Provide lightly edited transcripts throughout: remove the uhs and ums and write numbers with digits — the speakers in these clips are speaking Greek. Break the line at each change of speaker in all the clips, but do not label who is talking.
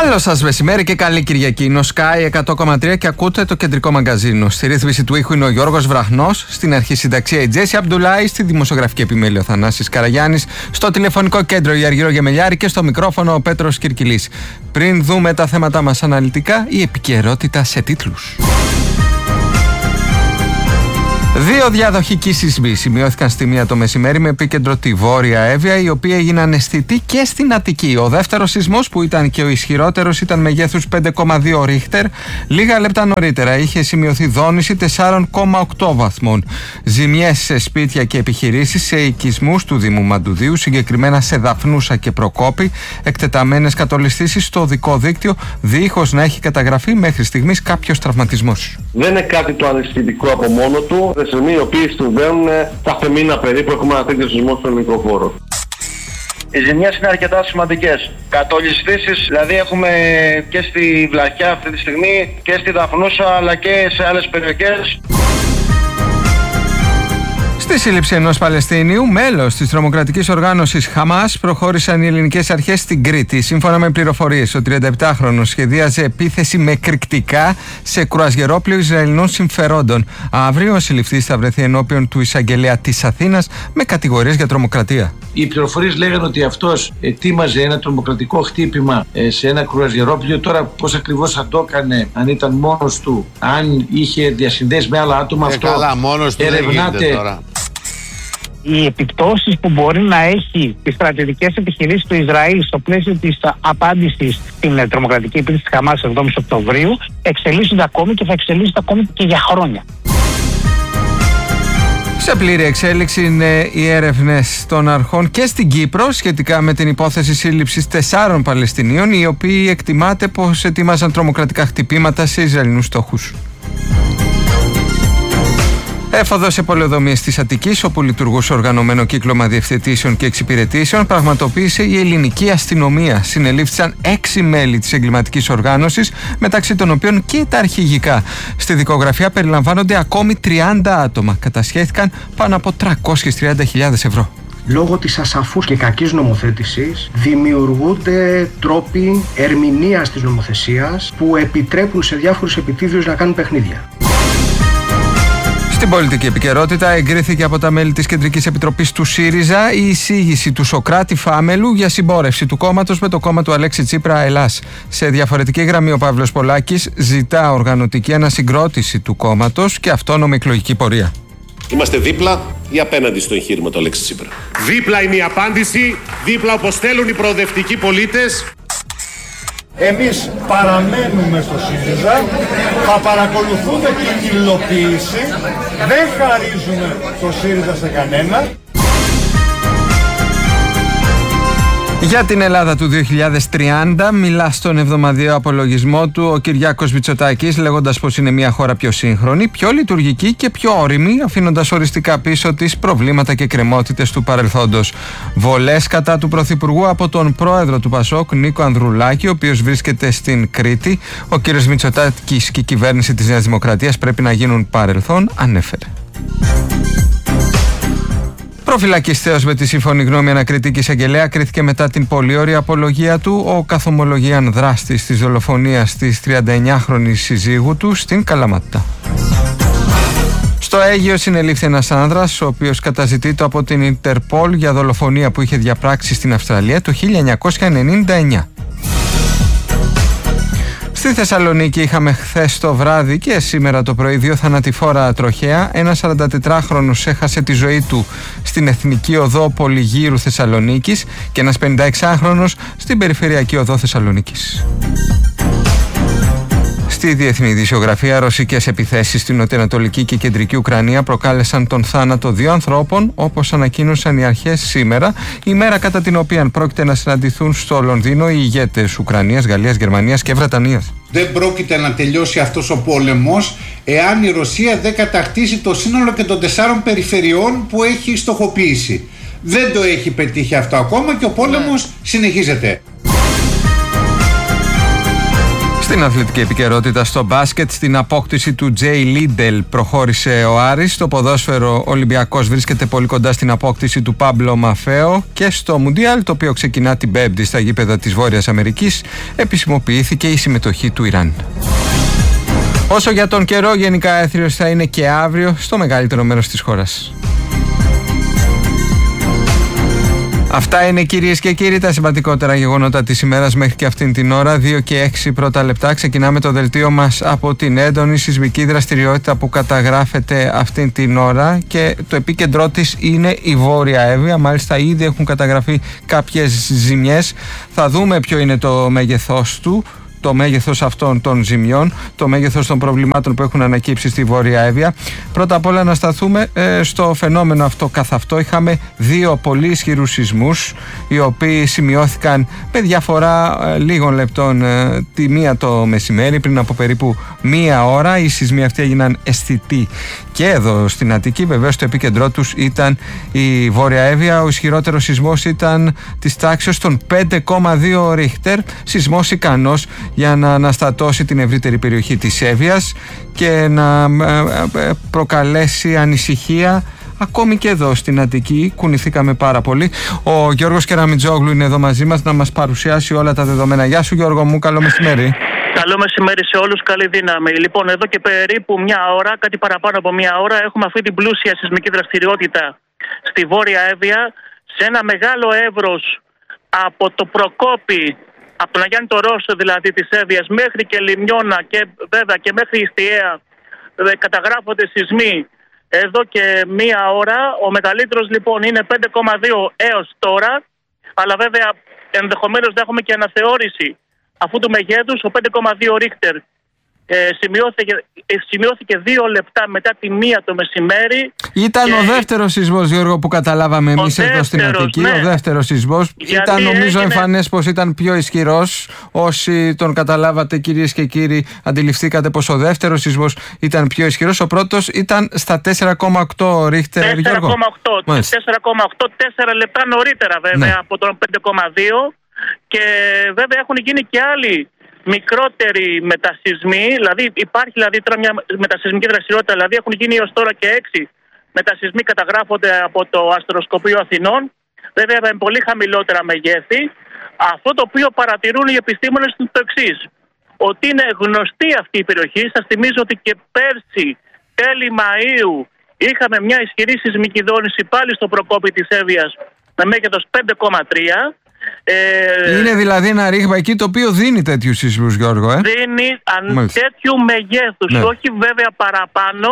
Καλό σας μεσημέρι και καλή Κυριακή. Είναι ο Sky 100,3 και ακούτε το κεντρικό μαγκαζίνο. Στη ρύθμιση του ήχου είναι ο Γιώργος Βραχνός, στην αρχή συνταξία η Τζέσι Αμπντουλάη, στη δημοσιογραφική επιμέλεια ο Θανάσης Καραγιάννης, στο τηλεφωνικό κέντρο η Αργυρό Γεμελιάρη και στο μικρόφωνο ο Πέτρος Κυρκυλής. Πριν δούμε τα θέματα μας αναλυτικά, η επικαιρότητα σε τίτλους. 2 διαδοχικοί σεισμοί σημειώθηκαν στη μία το μεσημέρι με επίκεντρο τη Βόρεια Εύβοια, η οποία έγιναν αισθητή και στην Αττική. Ο δεύτερος σεισμός, που ήταν και ο ισχυρότερος, ήταν μεγέθους 5,2 ρίχτερ. Λίγα λεπτά νωρίτερα είχε σημειωθεί δόνηση 4,8 βαθμών. Ζημιές σε σπίτια και επιχειρήσεις, σε οικισμούς του Δήμου Μαντουδίου, συγκεκριμένα σε Δαφνούσα και Προκόπη, εκτεταμένες κατολιστήσεις στο οδικό δίκτυο, δίχως να έχει καταγραφεί μέχρι στιγμής κάποιος τραυματισμός.
Δεν είναι κάτι το αναισθητικό από μόνο του. Οι οποίοι συμβαίνουν κάθε μήνα περίπου. Έχουμε ένα τέτοιο σεισμό στον ελληνικό χώρο.
Οι ζημιές είναι αρκετά σημαντικές. Κατολιστήσεις, δηλαδή έχουμε και στη Βλαχιά αυτή τη στιγμή και στη Δαφνούσα, αλλά και σε άλλες περιοχές.
Στη σύλληψη ενός Παλαιστίνιου, μέλος της τρομοκρατικής οργάνωσης Χαμάς, προχώρησαν οι ελληνικές αρχές στην Κρήτη. Σύμφωνα με πληροφορίες, ο 37χρονος σχεδίαζε επίθεση με εκρηκτικά σε κρουαζιερόπλοιο Ισραηλινών συμφερόντων. Αύριο ο συλληφθής θα βρεθεί ενώπιον του εισαγγελέα της Αθήνας με κατηγορίες για τρομοκρατία.
Οι πληροφορίες λέγανε ότι αυτός ετοίμαζε ένα τρομοκρατικό χτύπημα σε ένα κρουαζιερόπλοιο. Τώρα πώς ακριβώς θα το έκανε, αν ήταν μόνος του, αν είχε διασυνδέσει με άλλα άτομα, αυτό
καλά, μόνος του
ερευνάται
τώρα.
Οι επιπτώσεις που μπορεί να έχει τις στρατιωτικές επιχειρήσεις του Ισραήλ στο πλαίσιο της απάντησης στην τρομοκρατική επίθεση της Χαμάς 7 Οκτωβρίου εξελίσσονται ακόμη και θα εξελίσσονται ακόμη και για χρόνια.
Σε πλήρη εξέλιξη είναι οι έρευνες των αρχών και στην Κύπρο σχετικά με την υπόθεση σύλληψης 4 Παλαιστινίων, οι οποίοι εκτιμάται πως ετοίμαζαν τρομοκρατικά χτυπήματα σε Ισραηλινούς στόχους. Έφοδο σε πολεοδομίες της Αττικής, όπου λειτουργούσε οργανωμένο κύκλωμα διευθετήσεων και εξυπηρετήσεων, πραγματοποίησε η ελληνική αστυνομία. Συνελήφθησαν 6 μέλη της εγκληματικής οργάνωσης, μεταξύ των οποίων και τα αρχηγικά. Στη δικογραφία περιλαμβάνονται ακόμη 30 άτομα. Κατασχέθηκαν πάνω από 330.000 ευρώ.
Λόγω της ασαφούς και κακής νομοθέτησης δημιουργούνται τρόποι ερμηνείας της νομοθεσίας που επιτρέπουν σε διάφορους επιτίδιους να κάνουν παιχνίδια.
Στην πολιτική επικαιρότητα, εγκρίθηκε από τα μέλη της Κεντρικής Επιτροπής του ΣΥΡΙΖΑ η εισήγηση του Σωκράτη Φάμελου για συμπόρευση του κόμματος με το κόμμα του Αλέξη Τσίπρα Ελλάς. Σε διαφορετική γραμμή, ο Παύλος Πολάκης ζητά οργανωτική ανασυγκρότηση του κόμματος και αυτόνομη εκλογική πορεία.
Είμαστε δίπλα ή απέναντι στο εγχείρημα του Αλέξη Τσίπρα?
Δίπλα είναι η απάντηση, δίπλα όπως θέλουν οι προοδευτικοί πολίτες.
Εμείς παραμένουμε στο ΣΥΡΙΖΑ, θα παρακολουθούμε την υλοποίηση, δεν χαρίζουμε το ΣΥΡΙΖΑ σε κανένα.
Για την Ελλάδα του 2030 μιλά στον εβδομαδιαίο απολογισμό του ο Κυριάκος Μητσοτάκης, λέγοντας πως είναι μια χώρα πιο σύγχρονη, πιο λειτουργική και πιο όριμη, αφήνοντας οριστικά πίσω της προβλήματα και κρεμότητες του παρελθόντος. Βολές κατά του Πρωθυπουργού από τον πρόεδρο του ΠΑΣΟΚ, Νίκο Ανδρουλάκη, ο οποίος βρίσκεται στην Κρήτη. Ο κύριος Μητσοτάκης και η κυβέρνηση της Νέας Δημοκρατίας πρέπει να γίνουν παρελθόν, ανέφερε. Προφυλακιστέος με τη σύμφωνη γνώμη ανακριτική εισαγγελέα κρίθηκε μετά την πολύωρη απολογία του ο καθομολογίαν δράστης της δολοφονίας της 39χρονης συζύγου του στην Καλαμάτα. Στο Αίγυο συνελήφθη ένας άνδρας, ο οποίος καταζητείται από την Ιντερπόλ για δολοφονία που είχε διαπράξει στην Αυστραλία το 1999. Στη Θεσσαλονίκη είχαμε χθες το βράδυ και σήμερα το πρωί 2 θανατηφόρα τροχαία. Ένας 44χρονος έχασε τη ζωή του στην Εθνική Οδό Πολυγύρου Θεσσαλονίκης και ένας 56χρονος στην Περιφερειακή Οδό Θεσσαλονίκης. Στη διεθνή ειδησιογραφία, ρωσικές επιθέσεις στην νοτιοανατολική και κεντρική Ουκρανία προκάλεσαν τον θάνατο 2 ανθρώπων, όπως ανακοίνωσαν οι αρχές σήμερα, η μέρα κατά την οποία πρόκειται να συναντηθούν στο Λονδίνο οι ηγέτες Ουκρανίας, Γαλλίας, Γερμανίας και Βρετανίας.
Δεν πρόκειται να τελειώσει αυτός ο πόλεμος εάν η Ρωσία δεν κατακτήσει το σύνολο και των 4 περιφερειών που έχει στοχοποιήσει. Δεν το έχει πετύχει αυτό ακόμα και ο πόλεμος συνεχίζεται.
Στην αθλητική επικαιρότητα, στο μπάσκετ, στην απόκτηση του Τζέι Λίντελ προχώρησε ο Άρης. Στο ποδόσφαιρο, ο Ολυμπιακός βρίσκεται πολύ κοντά στην απόκτηση του Πάμπλο Μαφέο. Και στο Μουντιάλ, το οποίο ξεκινά την Πέμπτη στα γήπεδα της Βόρειας Αμερικής, επισημοποιήθηκε η συμμετοχή του Ιράν. Όσο για τον καιρό, γενικά έθριος θα είναι και αύριο στο μεγαλύτερο μέρος της χώρας. Αυτά είναι, κυρίες και κύριοι, τα σημαντικότερα γεγονότα της ημέρας μέχρι και αυτήν την ώρα. 2 και 6 πρώτα λεπτά. Ξεκινάμε το δελτίο μας από την έντονη σεισμική δραστηριότητα που καταγράφεται αυτήν την ώρα και το επίκεντρό της είναι η Βόρεια Εύβοια. Μάλιστα ήδη έχουν καταγραφεί κάποιες ζημιές. Θα δούμε ποιο είναι το μέγεθός του, το μέγεθος αυτών των ζημιών, το μέγεθος των προβλημάτων που έχουν ανακύψει στη Βόρεια Εύβοια. Πρώτα απ' όλα να σταθούμε στο φαινόμενο αυτό καθ' αυτό. Είχαμε 2 πολύ ισχυρούς σεισμούς, οι οποίοι σημειώθηκαν με διαφορά λίγων λεπτών, τη μία το μεσημέρι, πριν από περίπου 1 ώρα. Οι σεισμοί αυτοί έγιναν αισθητοί και εδώ στην Αττική. Βεβαίως το επίκεντρό τους ήταν η Βόρεια Εύβοια. Ο ισχυρότερος σεισμός ήταν της τάξης των 5,2 Ρίχτερ, σεισμός ικανός για να αναστατώσει την ευρύτερη περιοχή της Εύβοιας και να προκαλέσει ανησυχία. Ακόμη και εδώ στην Αττική κουνηθήκαμε πάρα πολύ. Ο Γιώργος Κεραμιτζόγλου είναι εδώ μαζί μας να μας παρουσιάσει όλα τα δεδομένα. Γεια σου Γιώργο μου, καλό μεσημέρι.
Καλό μεσημέρι σε όλους, καλή δύναμη. Λοιπόν, εδώ και περίπου 1 ώρα, κάτι παραπάνω από 1 ώρα, έχουμε αυτή την πλούσια σεισμική δραστηριότητα στη Βόρεια Εύβοια, σε ένα μεγάλο εύρος από το Προκόπη, από τον Αγιάννη το Ρώσο δηλαδή της Εύβοιας, μέχρι και Λιμιώνα και βέβαια και μέχρι Ιστιαία, καταγράφονται σεισμοί εδώ και 1 ώρα. Ο μεγαλύτερος λοιπόν είναι 5,2 έως τώρα, αλλά βέβαια ενδεχομένως να έχουμε και αναθεώρηση αυτού του μεγέθους. Ο 5,2 Ρίχτερ σημειώθηκε 2 λεπτά μετά τη 1 το μεσημέρι. Ήταν
ο δεύτερος σεισμός, Γιώργο, που καταλάβαμε εμείς εδώ στην Αττική. Ναι. Ο δεύτερος σεισμός. Ήταν νομίζω εμφανές πως ήταν πιο ισχυρός. Όσοι τον καταλάβατε, κυρίες και κύριοι, αντιληφθήκατε πως ο δεύτερος σεισμός ήταν πιο ισχυρός. Ο πρώτος ήταν στα 4,8 Ρίχτερ.
4,8, 4 λεπτά νωρίτερα βέβαια, ναι, από τον 5,2. Και βέβαια έχουν γίνει και άλλοι μικρότεροι μετασεισμοί, δηλαδή υπάρχει τώρα μια μετασεισμική δραστηριότητα, δηλαδή έχουν γίνει έως τώρα και 6 μετασεισμοί καταγράφονται από το Αστεροσκοπείο Αθηνών, βέβαια με πολύ χαμηλότερα μεγέθη. Αυτό το οποίο παρατηρούν οι επιστήμονες είναι το εξής, ότι είναι γνωστή αυτή η περιοχή. Σας θυμίζω ότι και πέρσι τέλη Μαΐου είχαμε μια ισχυρή σεισμική δόνηση πάλι στο Προκόπη της Εύβοιας με μέγεθος 5,3.
Είναι δηλαδή ένα ρήγμα εκεί το οποίο δίνει τέτοιους σεισμούς, Γιώργο.
Δίνει τέτοιου μεγέθους, ναι, όχι βέβαια παραπάνω.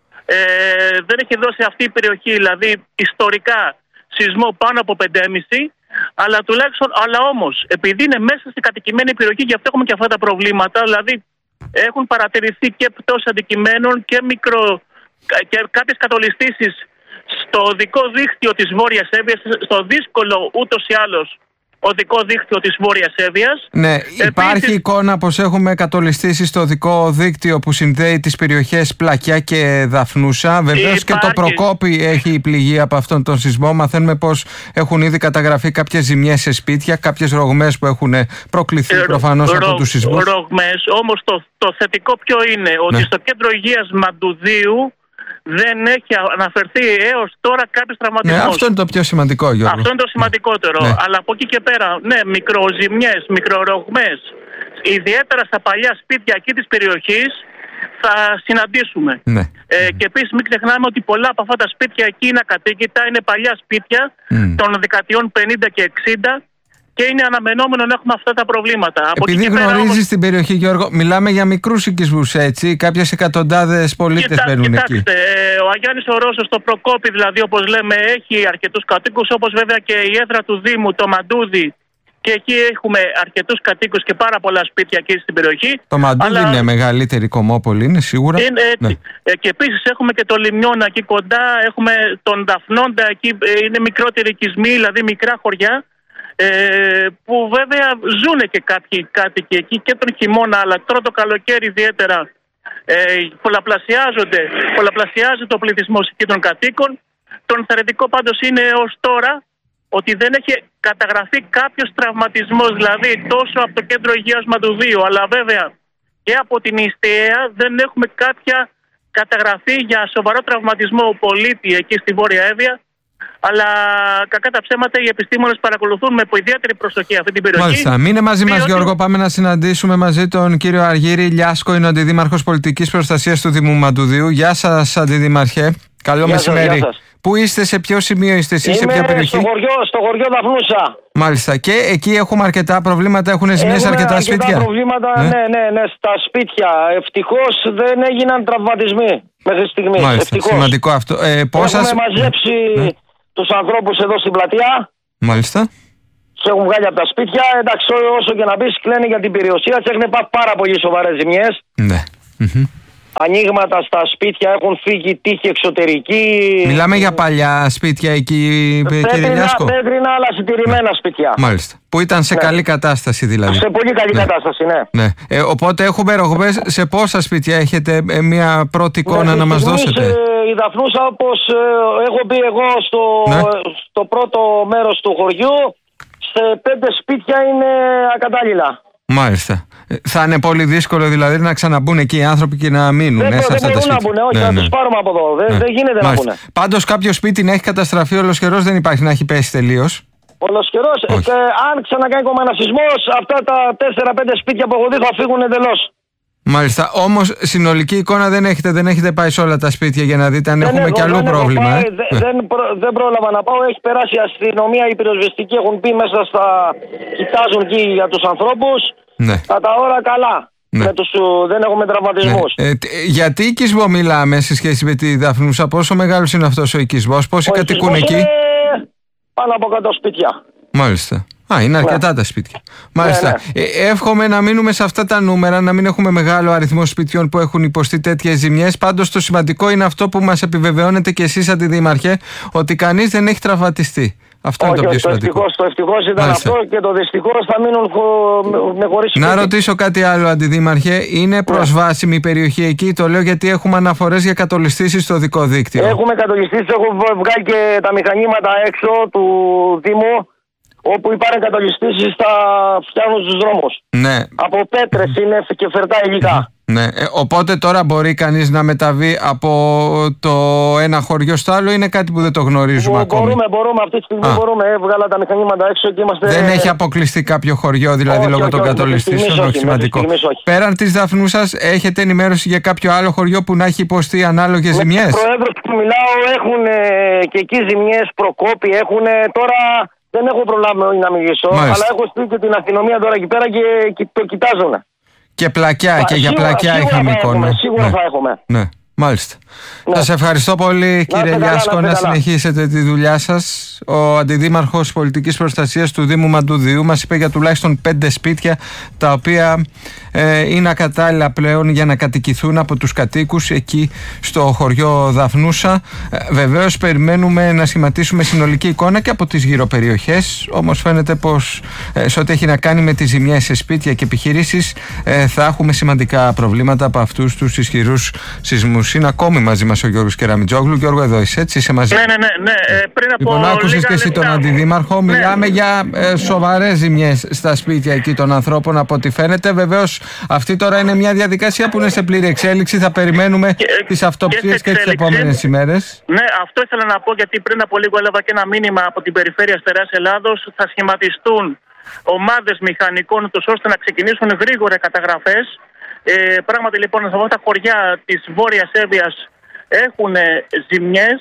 Δεν έχει δώσει αυτή η περιοχή, δηλαδή ιστορικά, σεισμό πάνω από 5,5, αλλά τουλάχιστον, αλλά όμως επειδή είναι μέσα στην κατοικημένη περιοχή, γι' αυτό έχουμε και αυτά τα προβλήματα. Δηλαδή έχουν παρατηρηθεί και πτώσεις αντικειμένων και κάποιες κατολιστήσεις στο οδικό δίκτυο της Βόρειας Εύβοιας, στο δύσκολο ούτως ή άλλως οδικό δίκτυο της Βόρειας Εύβοιας.
Ναι, υπάρχει εικόνα πως έχουμε κατολιστήσει στο οδικό δίκτυο που συνδέει τις περιοχές Πλακιά και Δαφνούσα. Βεβαίως και το Προκόπη έχει πληγεί από αυτόν τον σεισμό. Μαθαίνουμε πως έχουν ήδη καταγραφεί κάποιες ζημιές σε σπίτια, κάποιες ρογμές που έχουν προκληθεί προφανώς από τους σεισμούς.
Ρογμές, όμως το θετικό ποιο είναι, ότι στο κέντρο υγείας Μαντουδίου δεν έχει αναφερθεί έως τώρα κάποιος τραυματισμός.
Ναι, αυτό είναι το πιο σημαντικό, Γιώργο.
Αυτό είναι το σημαντικότερο. Ναι. Αλλά από εκεί και πέρα, ναι, μικροζημιές, μικρορογμές, ιδιαίτερα στα παλιά σπίτια εκεί της περιοχής, θα συναντήσουμε.
Ναι.
Και επίσης μην ξεχνάμε ότι πολλά από αυτά τα σπίτια εκεί είναι ακατοίκητα, είναι παλιά σπίτια των δεκαετιών 50 και 60. Και είναι αναμενόμενο να έχουμε αυτά τα προβλήματα.
Επειδή γνωρίζεις την περιοχή, Γιώργο, μιλάμε για μικρούς οικισμούς, έτσι. Κάποιες εκατοντάδες πολίτες μπαίνουν εκεί.
Κοιτάξτε, ο Αγιάννης ο Ρώσος, το Προκόπη, δηλαδή, όπως λέμε, έχει αρκετούς κατοίκους, όπως βέβαια και η έδρα του Δήμου, το Μαντούδι. Και εκεί έχουμε αρκετούς κατοίκους και πάρα πολλά σπίτια εκεί στην περιοχή.
Το Μαντούδι είναι μεγαλύτερη κομμόπολη, είναι σίγουρα.
Είναι έτσι. Ναι. Και επίσης έχουμε και το Λιμιώνα εκεί κοντά, έχουμε τον Δαφνόντα, εκεί είναι μικρότεροι οικισμοί, δηλαδή μικρά χωριά. Που βέβαια ζουν και κάποιοι κάτοικοι εκεί και τον χειμώνα, αλλά τώρα το καλοκαίρι ιδιαίτερα πολλαπλασιάζεται ο πληθυσμός εκεί των κατοίκων. Το ενθαρρυντικό πάντως είναι ως τώρα ότι δεν έχει καταγραφεί κάποιος τραυματισμός, δηλαδή τόσο από το κέντρο υγείας Μαντουδίου, αλλά βέβαια και από την Ιστιαία δεν έχουμε κάποια καταγραφή για σοβαρό τραυματισμό πολίτη εκεί στη Βόρεια Εύβοια. Αλλά κακά τα ψέματα, οι επιστήμονες παρακολουθούν με ιδιαίτερη προσοχή αυτή την περιοχή.
Μάλιστα. Μείνε μαζί μας, Γιώργο. Πάμε να συναντήσουμε μαζί τον κύριο Αργύρη Λιάσκο, είναι ο Αντιδήμαρχος Πολιτικής Προστασίας του Δήμου Μαντουδίου. Γεια σας, Αντιδήμαρχε. Καλό μεσημέρι. Πού είστε, σε ποιο σημείο είστε εσείς, σε ποια περιοχή?
Στο χωριό Δαφνούσα.
Μάλιστα. Και εκεί έχουμε αρκετά προβλήματα, έχουν ζημιές αρκετά σπίτια.
Αρκετά προβλήματα, ναι, στα σπίτια. Ευτυχώς δεν έγιναν τραυματισμοί μέχρι στιγμής.
Μάλιστα. Σημαντικό αυτό.
Έχουμε μαζέψει τους ανθρώπους εδώ στην πλατεία.
Μάλιστα.
Τους έχουν βγάλει από τα σπίτια. Εντάξει, όσο και να πεις, κλαίνε για την περιουσία. Έχουν πάρα πολύ σοβαρές ζημιές.
Ναι.
Ανοίγματα στα σπίτια, έχουν φύγει τείχη εξωτερική.
Μιλάμε για παλιά σπίτια εκεί, κύριε Λιάσκο?
Πέτρινα, αλλά συντηρημένα σπίτια.
Μάλιστα. Που ήταν σε καλή κατάσταση δηλαδή.
Σε πολύ καλή κατάσταση, ναι.
Οπότε έχουμε ρογμές. Σε πόσα σπίτια έχετε μια πρώτη εικόνα να μας δώσετε?
Η Δαφνούσα, όπως έχω πει εγώ στο πρώτο μέρος του χωριού, σε 5 σπίτια είναι ακατάλληλα.
Μάλιστα. Θα είναι πολύ δύσκολο δηλαδή να ξαναμπούν εκεί οι άνθρωποι και να μείνουν σε αυτά τα σπίτια?
Δεν μπορούν να μπουν, όχι, να τους πάρουμε από εδώ. Δεν γίνεται να μπουν.
Πάντως κάποιο σπίτι να έχει καταστραφεί ολοσχερός δεν υπάρχει, να έχει πέσει τελείως?
Ολοσχερός. Αν ξανακάνει ακόμα σεισμός, αυτά τα 4-5 σπίτια που έχω δει θα φύγουν εντελώς.
Μάλιστα. Όμως συνολική εικόνα δεν έχετε πάει σε όλα τα σπίτια για να δείτε αν έχουμε κι αλλού πρόβλημα?
Δεν πρόλαβα να πάω. Έχει περάσει η αστυνομία, οι πυροσβεστικοί έχουν πει μέσα κοιτάζουν εκεί για τους ανθρώπους.
Ναι.
Κατά ώρα καλά. Ναι. Δεν έχουμε τραυματισμούς.
Γιατί οικισμό μιλάμε σε σχέση με τη Δαφνούσα? Πόσο μεγάλος είναι αυτός ο οικισμός? Πόσοι κατοικούν εκεί?
Πάνω από 100 σπίτια.
Μάλιστα. Είναι αρκετά τα σπίτια. Μάλιστα. Εύχομαι να μείνουμε σε αυτά τα νούμερα, να μην έχουμε μεγάλο αριθμό σπιτιών που έχουν υποστεί τέτοιες ζημιές. Πάντως το σημαντικό είναι αυτό που μας επιβεβαιώνετε και εσείς, Αντιδήμαρχε, ότι κανείς δεν έχει τραυματιστεί. Αυτό είναι το πιο σημαντικό.
Το ευτυχώς ήταν αυτό, και το δυστυχώς θα μείνουν με χωρίς σπίτι.
Να ρωτήσω κάτι άλλο, Αντιδήμαρχε. Είναι προσβάσιμη η περιοχή εκεί? Το λέω γιατί έχουμε αναφορές για κατολιστήσεις στο δικό δίκτυο.
Έχουμε κατολιστήσεις, έχω βγάλει και τα μηχανήματα έξω του Δήμου, όπου υπάρχουν κατολιστήσεις, θα φτιάχνουν στους δρόμους.
Ναι.
Από πέτρες είναι και φερτά υλικά.
Ναι. Οπότε τώρα μπορεί κανείς να μεταβεί από το ένα χωριό στο άλλο, είναι κάτι που δεν το γνωρίζουμε ακόμη?
Μπορούμε, αυτή τη στιγμή μπορούμε. Έβγαλα τα μηχανήματα έξω και είμαστε...
Δεν έχει αποκλειστεί κάποιο χωριό δηλαδή λόγω των κατολιστήσεων? Όχι, σημαντικό. Πέραν της Δαφνούσας, έχετε ενημέρωση για κάποιο άλλο χωριό που να έχει υποστεί ανάλογες ζημιές?
Με τους προέδρους που μιλάω έχουν και εκεί ζημιές, προκόπη έχουν. Τώρα δεν έχω προλάβει να μιλήσω, αλλά έχω στείλει και την αστυνομία τώρα εκεί πέρα και το κοιτάζουν.
Και πλακιά, και για πλακιά είχαμε εικόνα.
Σίγουρα θα έχουμε.
Ναι, μάλιστα. Σας ευχαριστώ πολύ, κύριε Λιάσκο, να συνεχίσετε τη δουλειά σας. Ο Αντιδήμαρχος Πολιτικής Προστασίας του Δήμου Μαντουδίου μας είπε για τουλάχιστον 5 σπίτια τα οποία είναι ακατάλληλα πλέον για να κατοικηθούν από τους κατοίκους εκεί στο χωριό Δαφνούσα. Βεβαίως περιμένουμε να σχηματίσουμε συνολική εικόνα και από τις γύρω περιοχές, όμως φαίνεται πως σε ό,τι έχει να κάνει με τις ζημιές σε σπίτια και επιχειρήσεις θα έχουμε σημαντικά προβλήματα από αυτούς τους ισχυρούς σεισμούς. Είναι ακόμη μαζί μας ο Γιώργος Κεραμιτζόγλου. Γιώργο, εδώ είσαι, έτσι, είσαι μαζί?
Ναι. Πριν από
λοιπόν, άκουσες και εσύ τον Αντιδήμαρχο. Μιλάμε για σοβαρές ζημιές στα σπίτια εκεί των ανθρώπων, από ό,τι φαίνεται. Βεβαίως, αυτή τώρα είναι μια διαδικασία που είναι σε πλήρη εξέλιξη. Θα περιμένουμε τις αυτοψίες και τις επόμενες ημέρες.
Ναι, αυτό ήθελα να πω, γιατί πριν από λίγο έλαβα και ένα μήνυμα από την περιφέρεια Στερεάς Ελλάδος. Θα σχηματιστούν ομάδες μηχανικών, ώστε να ξεκινήσουν γρήγορα καταγραφές. Πράγματι λοιπόν, σε αυτά τα χωριά της Βόρειας Εύβοιας έχουν ζημιές.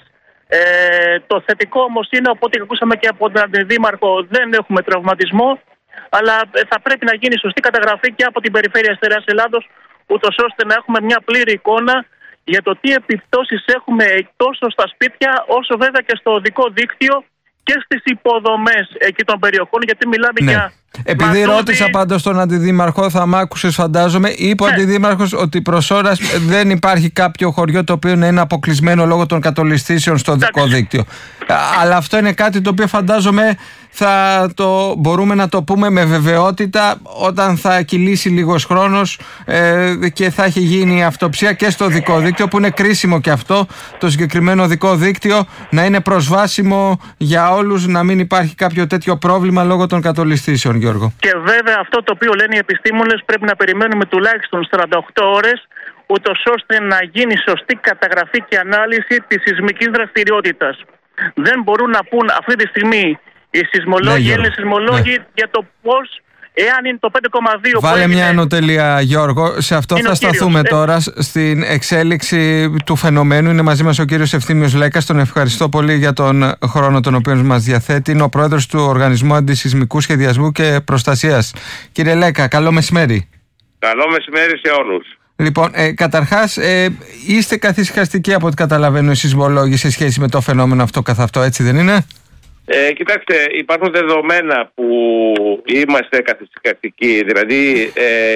Το θετικό όμως είναι, από ό,τι ακούσαμε και από τον Αντιδήμαρχο, δεν έχουμε τραυματισμό, αλλά θα πρέπει να γίνει σωστή καταγραφή και από την περιφέρεια Στερεάς Ελλάδος, ούτως ώστε να έχουμε μια πλήρη εικόνα για το τι επιπτώσεις έχουμε τόσο στα σπίτια, όσο βέβαια και στο οδικό δίκτυο και στις υποδομές εκεί των περιοχών, γιατί μιλάμε για...
Επειδή ρώτησα πάντως τον Αντιδήμαρχο, θα μ' άκουσες φαντάζομαι, είπε ο Αντιδήμαρχος ότι προς ώρας δεν υπάρχει κάποιο χωριό το οποίο να είναι αποκλεισμένο λόγω των κατολιστήσεων στο δικό δίκτυο. Αλλά αυτό είναι κάτι το οποίο φαντάζομαι μπορούμε να το πούμε με βεβαιότητα όταν θα κυλήσει λίγος χρόνος και θα έχει γίνει η αυτοψία και στο δικό δίκτυο, που είναι κρίσιμο και αυτό το συγκεκριμένο δικό δίκτυο να είναι προσβάσιμο για όλους, να μην υπάρχει κάποιο τέτοιο πρόβλημα λόγω των κατολιστήσεων, Γιώργο. Και
βέβαια αυτό το οποίο λένε οι επιστήμονες, πρέπει να περιμένουμε τουλάχιστον 48 ώρες, ούτως ώστε να γίνει σωστή καταγραφή και ανάλυση της σεισμικής δραστηριότητας. Δεν μπορούν να πούν αυτή τη στιγμή οι σεισμολόγοι, οι Έλληνες σεισμολόγοι, για το πώς, εάν είναι το 5,2.
Βάλε μια ανωτελεία, Γιώργο. Σε αυτό θα σταθούμε τώρα, στην εξέλιξη του φαινομένου. Είναι μαζί μας ο κύριος Ευθύμιος Λέκας. Τον ευχαριστώ πολύ για τον χρόνο τον οποίο μας διαθέτει. Είναι ο πρόεδρος του Οργανισμού Αντισεισμικού Σχεδιασμού και Προστασίας. Κύριε Λέκα, καλό μεσημέρι.
Καλό μεσημέρι σε όλους.
Λοιπόν, καταρχάς, είστε καθησυχαστικοί από ό,τι καταλαβαίνω οι σεισμολόγοι σε σχέση με το φαινόμενο αυτό καθ' αυτό, έτσι δεν είναι?
Κοιτάξτε, υπάρχουν δεδομένα που είμαστε καθησυχαστικοί. Δηλαδή,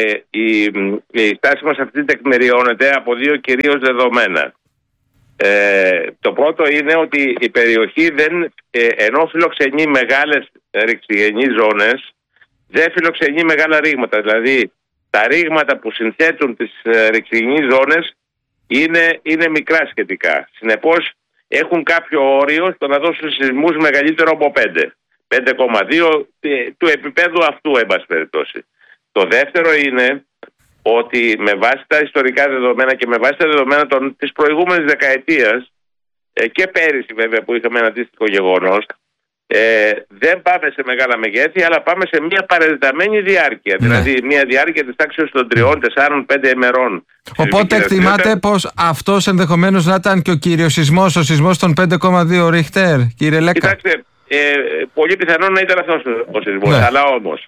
η στάση μας αυτή τεκμηριώνεται από δύο κυρίως δεδομένα. Το πρώτο είναι ότι η περιοχή ενώ φιλοξενεί μεγάλες ρηξιγενείς ζώνες, δεν φιλοξενεί μεγάλα ρήγματα. Δηλαδή, τα ρήγματα που συνθέτουν τις ρηξιγενείς ζώνες είναι μικρά σχετικά. Συνεπώς, έχουν κάποιο όριο στο να δώσουν σεισμούς μεγαλύτερο από 5,2 του επίπεδου αυτού, εν πάση περιπτώσει. Το δεύτερο είναι ότι με βάση τα ιστορικά δεδομένα και με βάση τα δεδομένα της προηγούμενης δεκαετίας και πέρυσι βέβαια που είχαμε ένα αντίστοιχο γεγονός, δεν πάμε σε μεγάλα μεγέθη, αλλά πάμε σε μια παρατεταμένη διάρκεια. Ναι. Δηλαδή μια διάρκεια της τάξης των 3, 4, 5 ημερών.
Οπότε εκτιμάτε πως αυτός ενδεχομένως να ήταν και ο κύριος σεισμός, ο σεισμός των 5,2 Ρίχτερ, κύριε Λέκα?
Κοιτάξτε, πολύ πιθανόν να ήταν αυτός ο σεισμός. Ναι. Αλλά όμως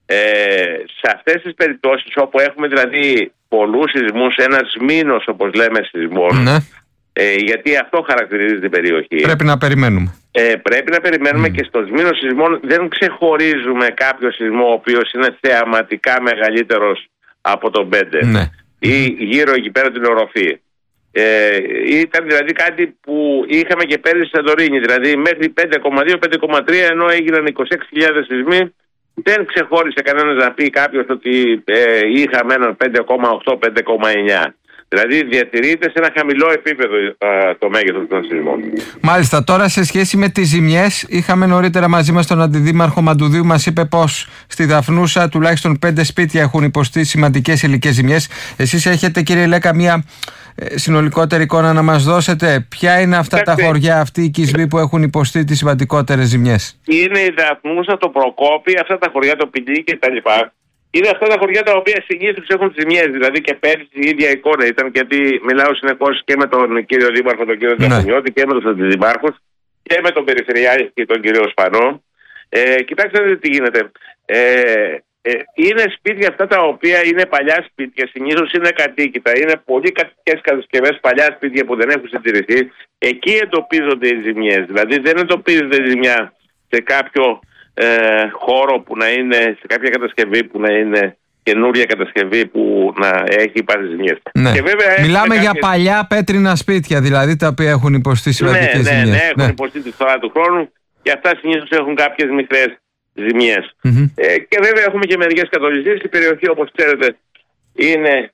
σε αυτές τις περιπτώσεις όπου έχουμε δηλαδή πολλούς σεισμούς, ένας μήνος όπως λέμε σεισμών, ναι, γιατί αυτό χαρακτηρίζει την περιοχή.
Πρέπει να περιμένουμε.
Πρέπει να περιμένουμε και στο μήνο σεισμών δεν ξεχωρίζουμε κάποιο σεισμό ο οποίος είναι θεαματικά μεγαλύτερος από τον 5, ναι, ή γύρω εκεί πέρα την οροφή. Ήταν δηλαδή κάτι που είχαμε και πέρυσι στη Σαντορίνη, δηλαδή μέχρι 5,2, 5,3, ενώ έγιναν 26.000 σεισμοί. Δεν ξεχώρισε κανένας να πει κάποιος ότι είχαμε έναν 5,8, 5,9. Δηλαδή διατηρείται σε ένα χαμηλό επίπεδο το μέγεθος των σεισμών.
Μάλιστα, τώρα σε σχέση με τις ζημιές, είχαμε νωρίτερα μαζί μας τον Αντιδήμαρχο Μαντουδίου, μας είπε πως στη Δαφνούσα τουλάχιστον 5 σπίτια έχουν υποστεί σημαντικές υλικές ζημιές. Εσείς έχετε, κύριε Λέκα, μια συνολικότερη εικόνα να μας δώσετε? Ποια είναι αυτά τα χωριά, αυτοί οι οικισμοί που έχουν υποστεί τις σημαντικότερες ζημιές?
Είναι η Δαφνούσα, το Προκόπη, αυτά τα χωριά, το Πηλί κτλ. Είναι αυτά τα χωριά τα οποία συνήθως έχουν ζημιές. Δηλαδή και πέρυσι η ίδια εικόνα ήταν, γιατί μιλάω συνεχώς και με τον κύριο Δήμαρχο, τον κύριο Τζαφανιώτη, και με τους αντιδημάρχους και με τον Περιφερειάρχη, τον κύριο Σπανό. Κοιτάξτε τι γίνεται. Είναι σπίτια αυτά τα οποία είναι παλιά σπίτια, συνήθως είναι κατοίκητα, είναι πολύ κατοικικές κατασκευές, παλιά σπίτια που δεν έχουν συντηρηθεί. Εκεί εντοπίζονται οι ζημιές. Δηλαδή δεν εντοπίζεται η ζημιά σε κάποιο χώρο που να είναι, σε κάποια κατασκευή που να είναι καινούρια κατασκευή που να έχει υπάρξει ζημιές.
Ναι. Και βέβαια μιλάμε για παλιά πέτρινα σπίτια, δηλαδή τα οποία έχουν υποστεί σημαντικές ζημιές.
Ναι, έχουν υποστεί τη φθορά του χρόνου και αυτά συνήθως έχουν κάποιες μικρές ζημιές. Και βέβαια έχουμε και μερικές κατολιστήσεις. Η περιοχή, όπως ξέρετε, είναι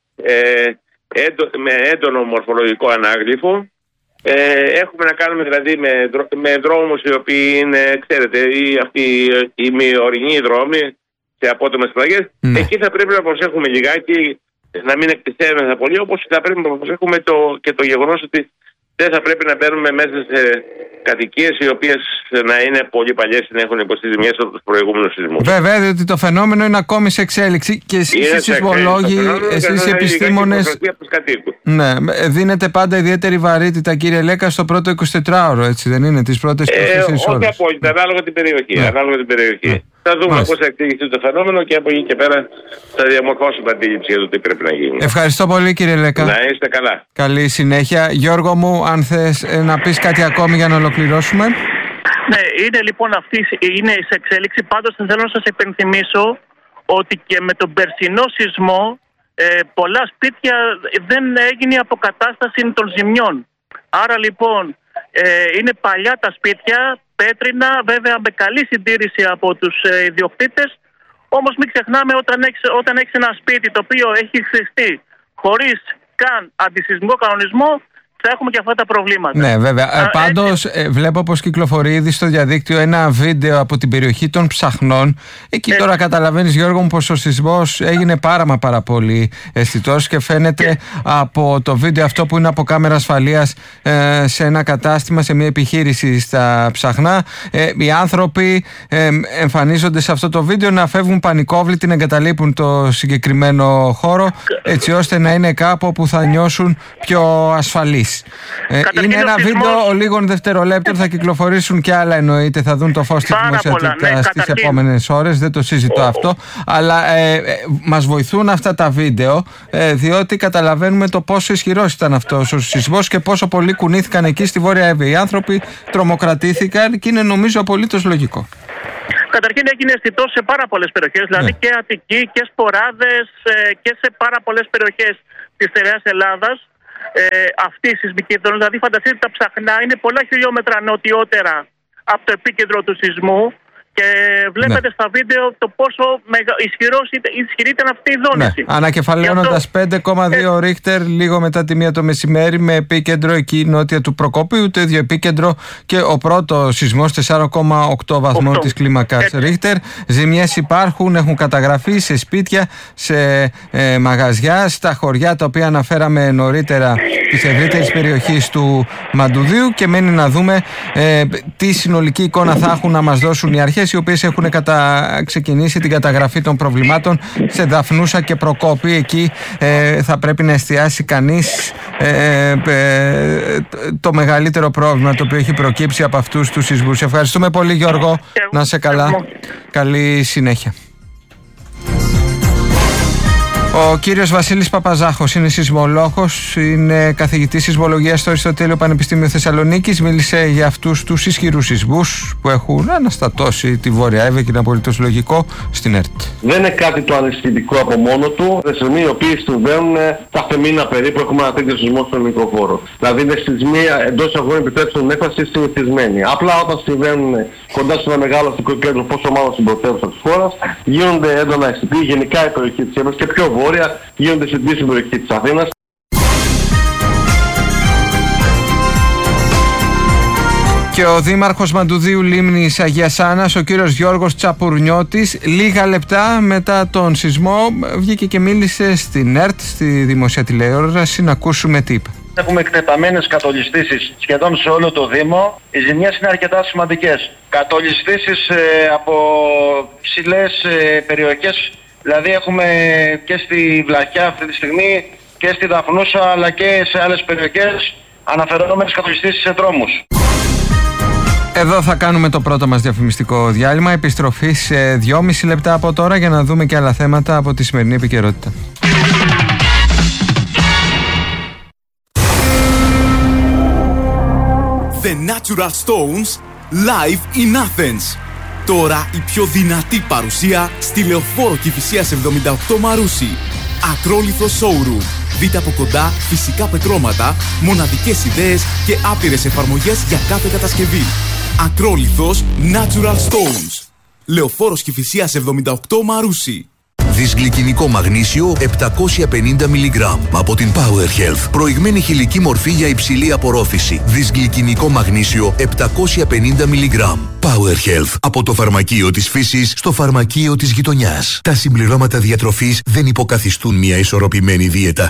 με έντονο μορφολογικό ανάγλυφο. Έχουμε να κάνουμε δηλαδή με δρόμους οι οποίοι είναι, ξέρετε, αυτοί οι μειωρινοί δρόμοι σε απότομες πλαγιές. Εκεί θα πρέπει να προσέχουμε λιγάκι, να μην εκτιθέμεθα πολύ, όπως θα πρέπει να προσέχουμε και το γεγονός ότι δεν θα πρέπει να μπαίνουμε μέσα σε κατοικίες οι οποίες να είναι πολύ παλιές και να έχουν υποστεί ζημιές από τους προηγούμενους σεισμούς.
Βέβαια, διότι το φαινόμενο είναι ακόμη σε εξέλιξη και εσείς οι σεισμολόγοι, εσείς οι επιστήμονες, ναι, δίνετε πάντα ιδιαίτερη βαρύτητα, κύριε Λέκα, στο πρώτο 24ωρο, έτσι δεν είναι, τις πρώτες 24 ώρες?
Όχι απόλυτα, ανάλογα την περιοχή. Ανάλογα την περιοχή. Θα δούμε πώς θα εξηγηθεί το φαινόμενο και από εκεί και πέρα θα διαμορφώσουμε αντίληψη για το τι πρέπει να γίνει.
Ευχαριστώ πολύ, κύριε Λέκα.
Να είστε καλά.
Καλή συνέχεια. Γιώργο μου, αν θες να πεις κάτι ακόμη για να ολοκληρώσουμε.
Ναι, είναι λοιπόν είναι σε εξέλιξη. Πάντως θέλω να σας υπενθυμίσω ότι και με τον περσινό σεισμό πολλά σπίτια δεν έγινε η αποκατάσταση των ζημιών. Άρα λοιπόν είναι παλιά τα σπίτια, πέτρινα, βέβαια με καλή συντήρηση από τους ιδιοκτήτες. Όμως μην ξεχνάμε, όταν έχεις ένα σπίτι το οποίο έχει χτιστεί χωρίς καν αντισυσμικό κανονισμό, θα έχουμε και αυτά τα προβλήματα.
Ναι, βέβαια. Πάντως, βλέπω πως κυκλοφορεί ήδη στο διαδίκτυο ένα βίντεο από την περιοχή των Ψαχνών. Εκεί τώρα καταλαβαίνεις, Γιώργο μου, πως ο σεισμός έγινε πάρα πολύ αισθητός και φαίνεται από το βίντεο αυτό που είναι από κάμερα ασφαλείας σε ένα κατάστημα, σε μια επιχείρηση στα Ψαχνά. Οι άνθρωποι εμφανίζονται σε αυτό το βίντεο να φεύγουν πανικόβλητοι, να εγκαταλείπουν το συγκεκριμένο χώρο, έτσι ώστε να είναι κάπου που θα νιώσουν πιο ασφαλείς. Είναι ένα βίντεο λίγων δευτερολέπτων, θα κυκλοφορήσουν και άλλα, εννοείται, θα δουν το φως της δημοσιοτικότητας στις επόμενες ώρες, δεν το συζητώ αυτό, αλλά μας βοηθούν αυτά τα βίντεο, διότι καταλαβαίνουμε το πόσο ισχυρός ήταν αυτός ο σεισμός και πόσο πολλοί κουνήθηκαν εκεί στη Βόρεια Εύβοια. Οι άνθρωποι τρομοκρατήθηκαν και είναι νομίζω απολύτως λογικό.
Καταρχήν έγινε αισθητός σε πάρα πολλές περιοχές, δηλαδή και Αττική και Σποράδες και σε πάρα πολλές περιοχές της στερεάς Ελλάδας. Αυτή η σεισμική ζώνη, δηλαδή φανταστείτε, τα Ψαχνά είναι πολλά χιλιόμετρα νοτιότερα από το επίκεντρο του σεισμού και βλέπετε στα βίντεο το πόσο ισχυρή ήταν αυτή η δόνηση.
Ναι. Ανακεφαλαιώνοντας, 5,2 Ρίχτερ λίγο μετά τη 1 το μεσημέρι, με επίκεντρο εκεί νότια του Προκόπιου, το ίδιο επίκεντρο και ο πρώτος σεισμός 4,8 βαθμών της κλίμακας Ρίχτερ. Ζημιές υπάρχουν, έχουν καταγραφεί σε σπίτια, σε μαγαζιά, στα χωριά τα οποία αναφέραμε νωρίτερα της ευρύτερης περιοχής του Μαντουδίου, και μένει να δούμε τι συνολική εικόνα θα έχουν να μας δώσουν οι αρχές, οι οποίες έχουν ξεκινήσει την καταγραφή των προβλημάτων σε Δαφνούσα και Προκόπη. Εκεί θα πρέπει να εστιάσει κανείς το μεγαλύτερο πρόβλημα το οποίο έχει προκύψει από αυτούς τους σεισμούς. Ευχαριστούμε πολύ, Γιώργο. Να είσαι καλά. Καλή συνέχεια. Ο κύριος Βασίλης Παπαζάχος είναι σεισμολόγος, είναι καθηγητής σεισμολογίας στο Αριστοτέλειο Πανεπιστήμιο Θεσσαλονίκης. Μίλησε για αυτούς τους ισχυρούς σεισμούς που έχουν αναστατώσει τη Βόρεια Εύβοια και είναι απολύτως λογικό στην ΕΡΤ.
Δεν είναι κάτι το αναισθητικό από μόνο του. Σεισμοί οι οποίοι συμβαίνουν κάθε μήνα περίπου, έχουμε ένα τέτοιο σεισμό στον μικρόχώρο. Δηλαδή είναι σεισμοί εντός αγώνων, επιτρέψεων έκφραση συνηθισμένοι. Απλά όταν συμβαίνουν κοντά σε ένα μεγάλο αστικό κέντρο, πόσο μάλλον στην πρωτεύουσα της χώρας, γίνονται έντονα αισθητοί. Γενικά η περιοχή της Εύβοιας και πιο βόρεια γίνονται αισθητοί στην περιοχή της Αθήνας.
Και ο Δήμαρχος Μαντουδίου Λίμνης Αγίας Άννας, ο κύριος Γιώργος Τσαπουρνιώτης, λίγα λεπτά μετά τον σεισμό βγήκε και μίλησε στην ΕΡΤ, στη δημοσία τηλεόραση. Να ακούσουμε τι είπε.
Έχουμε εκτεταμένες κατολιστήσεις σχεδόν σε όλο το Δήμο. Οι ζημιές είναι αρκετά σημαντικές. Κατολιστήσεις από ψηλές περιοχές, δηλαδή έχουμε και στη Βλαχιά αυτή τη στιγμή και στη Δαφνούσα, αλλά και σε άλλες περιοχές αναφερόμενες κατολιστήσεις σε δρόμους.
Εδώ θα κάνουμε το πρώτο μας διαφημιστικό διάλειμμα. Επιστροφή σε 2,5 λεπτά από τώρα για να δούμε και άλλα θέματα από τη σημερινή επικαιρότητα.
The Natural Stones live in Athens. Τώρα η πιο δυνατή παρουσία στη Λεωφόρο Κηφισίας 78 Μαρούσι. Ακρόλιθο showroom. Δείτε από κοντά φυσικά πετρώματα, μοναδικές ιδέες και άπειρες εφαρμογές για κάθε κατασκευή. Ακρόλιθος Natural Stones. Λεωφόρος Κηφισίας 78 Μαρούσι.
Δυσγλυκινικό μαγνήσιο 750 mg από την Power Health. Προηγμένη χηλική μορφή για υψηλή απορρόφηση. Δυσγλυκινικό μαγνήσιο 750 mg. Power Health. Από το φαρμακείο της φύσης στο φαρμακείο της γειτονιάς. Τα συμπληρώματα διατροφής δεν υποκαθιστούν μια ισορροπημένη δίαιτα.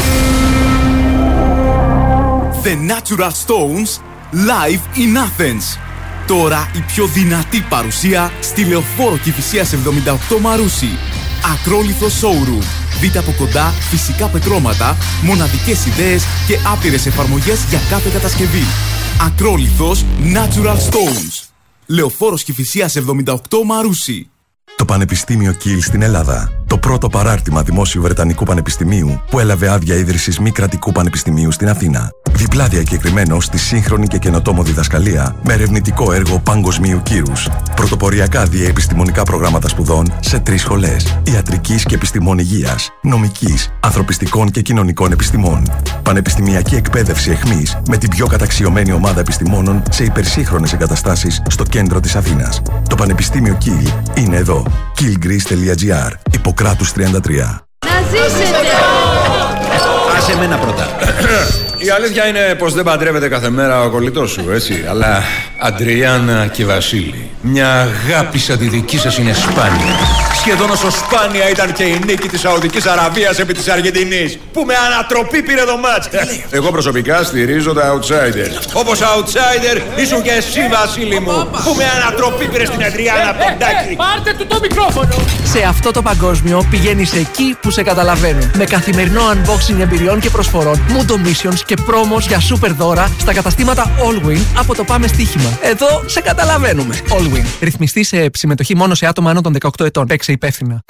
The Natural Stones live in Athens. Τώρα η πιο δυνατή παρουσία στη Λεωφόρο Κηφισίας 78 Μαρούσι. Ακρόλιθο showroom. Δείτε από κοντά φυσικά πετρώματα, μοναδικές ιδέες και άπειρες εφαρμογές για κάθε κατασκευή. Ακρόλιθος Natural Stones. Λεωφόρος Κηφισίας 78 Μαρούσι.
Το Πανεπιστήμιο Κιλ στην Ελλάδα. Το πρώτο παράρτημα δημόσιου Βρετανικού Πανεπιστημίου που έλαβε άδεια ίδρυσης μη κρατικού πανεπιστημίου στην Αθήνα. Διπλά διακεκριμένο στη σύγχρονη και καινοτόμο διδασκαλία με ερευνητικό έργο παγκοσμίου κύρους. Πρωτοποριακά διεπιστημονικά προγράμματα σπουδών σε 3 σχολές: ιατρικής και επιστημών υγείας, νομικής, ανθρωπιστικών και κοινωνικών επιστημών. Πανεπιστημιακή εκπαίδευση εχμής με την πιο καταξιωμένη ομάδα επιστημόνων σε υπερσύγχρονες εγκαταστάσεις στο κέντρο της Αθήνας. Το Πανεπιστήμιο Kiel είναι εδώ. kielgreece.gr, Ιπποκράτους 33.
Να ζήσετε!
Άσε εμένα πρώτα. Η αλήθεια είναι πως δεν παντρεύεται κάθε μέρα ο κολλητός σου, έτσι. Αλλά Αντριάννα και Βασίλη, μια αγάπη σαν τη δική σας είναι σπάνια. Σχεδόν όσο σπάνια ήταν και η νίκη της Σαουδικής Αραβίας επί της Αργεντινής, που με ανατροπή πήρε το μάτς. Εγώ προσωπικά στηρίζω τα outsiders. Όπως outsider ήσουν και εσύ, Βασίλη μου, που με ανατροπή πήρε στην Αντριάννα από τον Τάκη.
Πάρτε του το μικρόφωνο!
Σε αυτό το παγκόσμιο πηγαίνεις εκεί που σε καταλαβαίνουν. Με καθημερινό unboxing εμπειριών και προσφορών, Mundo Missions και πρόμος για super δώρα στα καταστήματα Allwin από το Πάμε Στοίχημα. Εδώ σε καταλαβαίνουμε. Allwin. Ρυθμιστή σε συμμετοχή μόνο σε άτομα άνω των 18 ετών. Παίξε υπεύθυνα.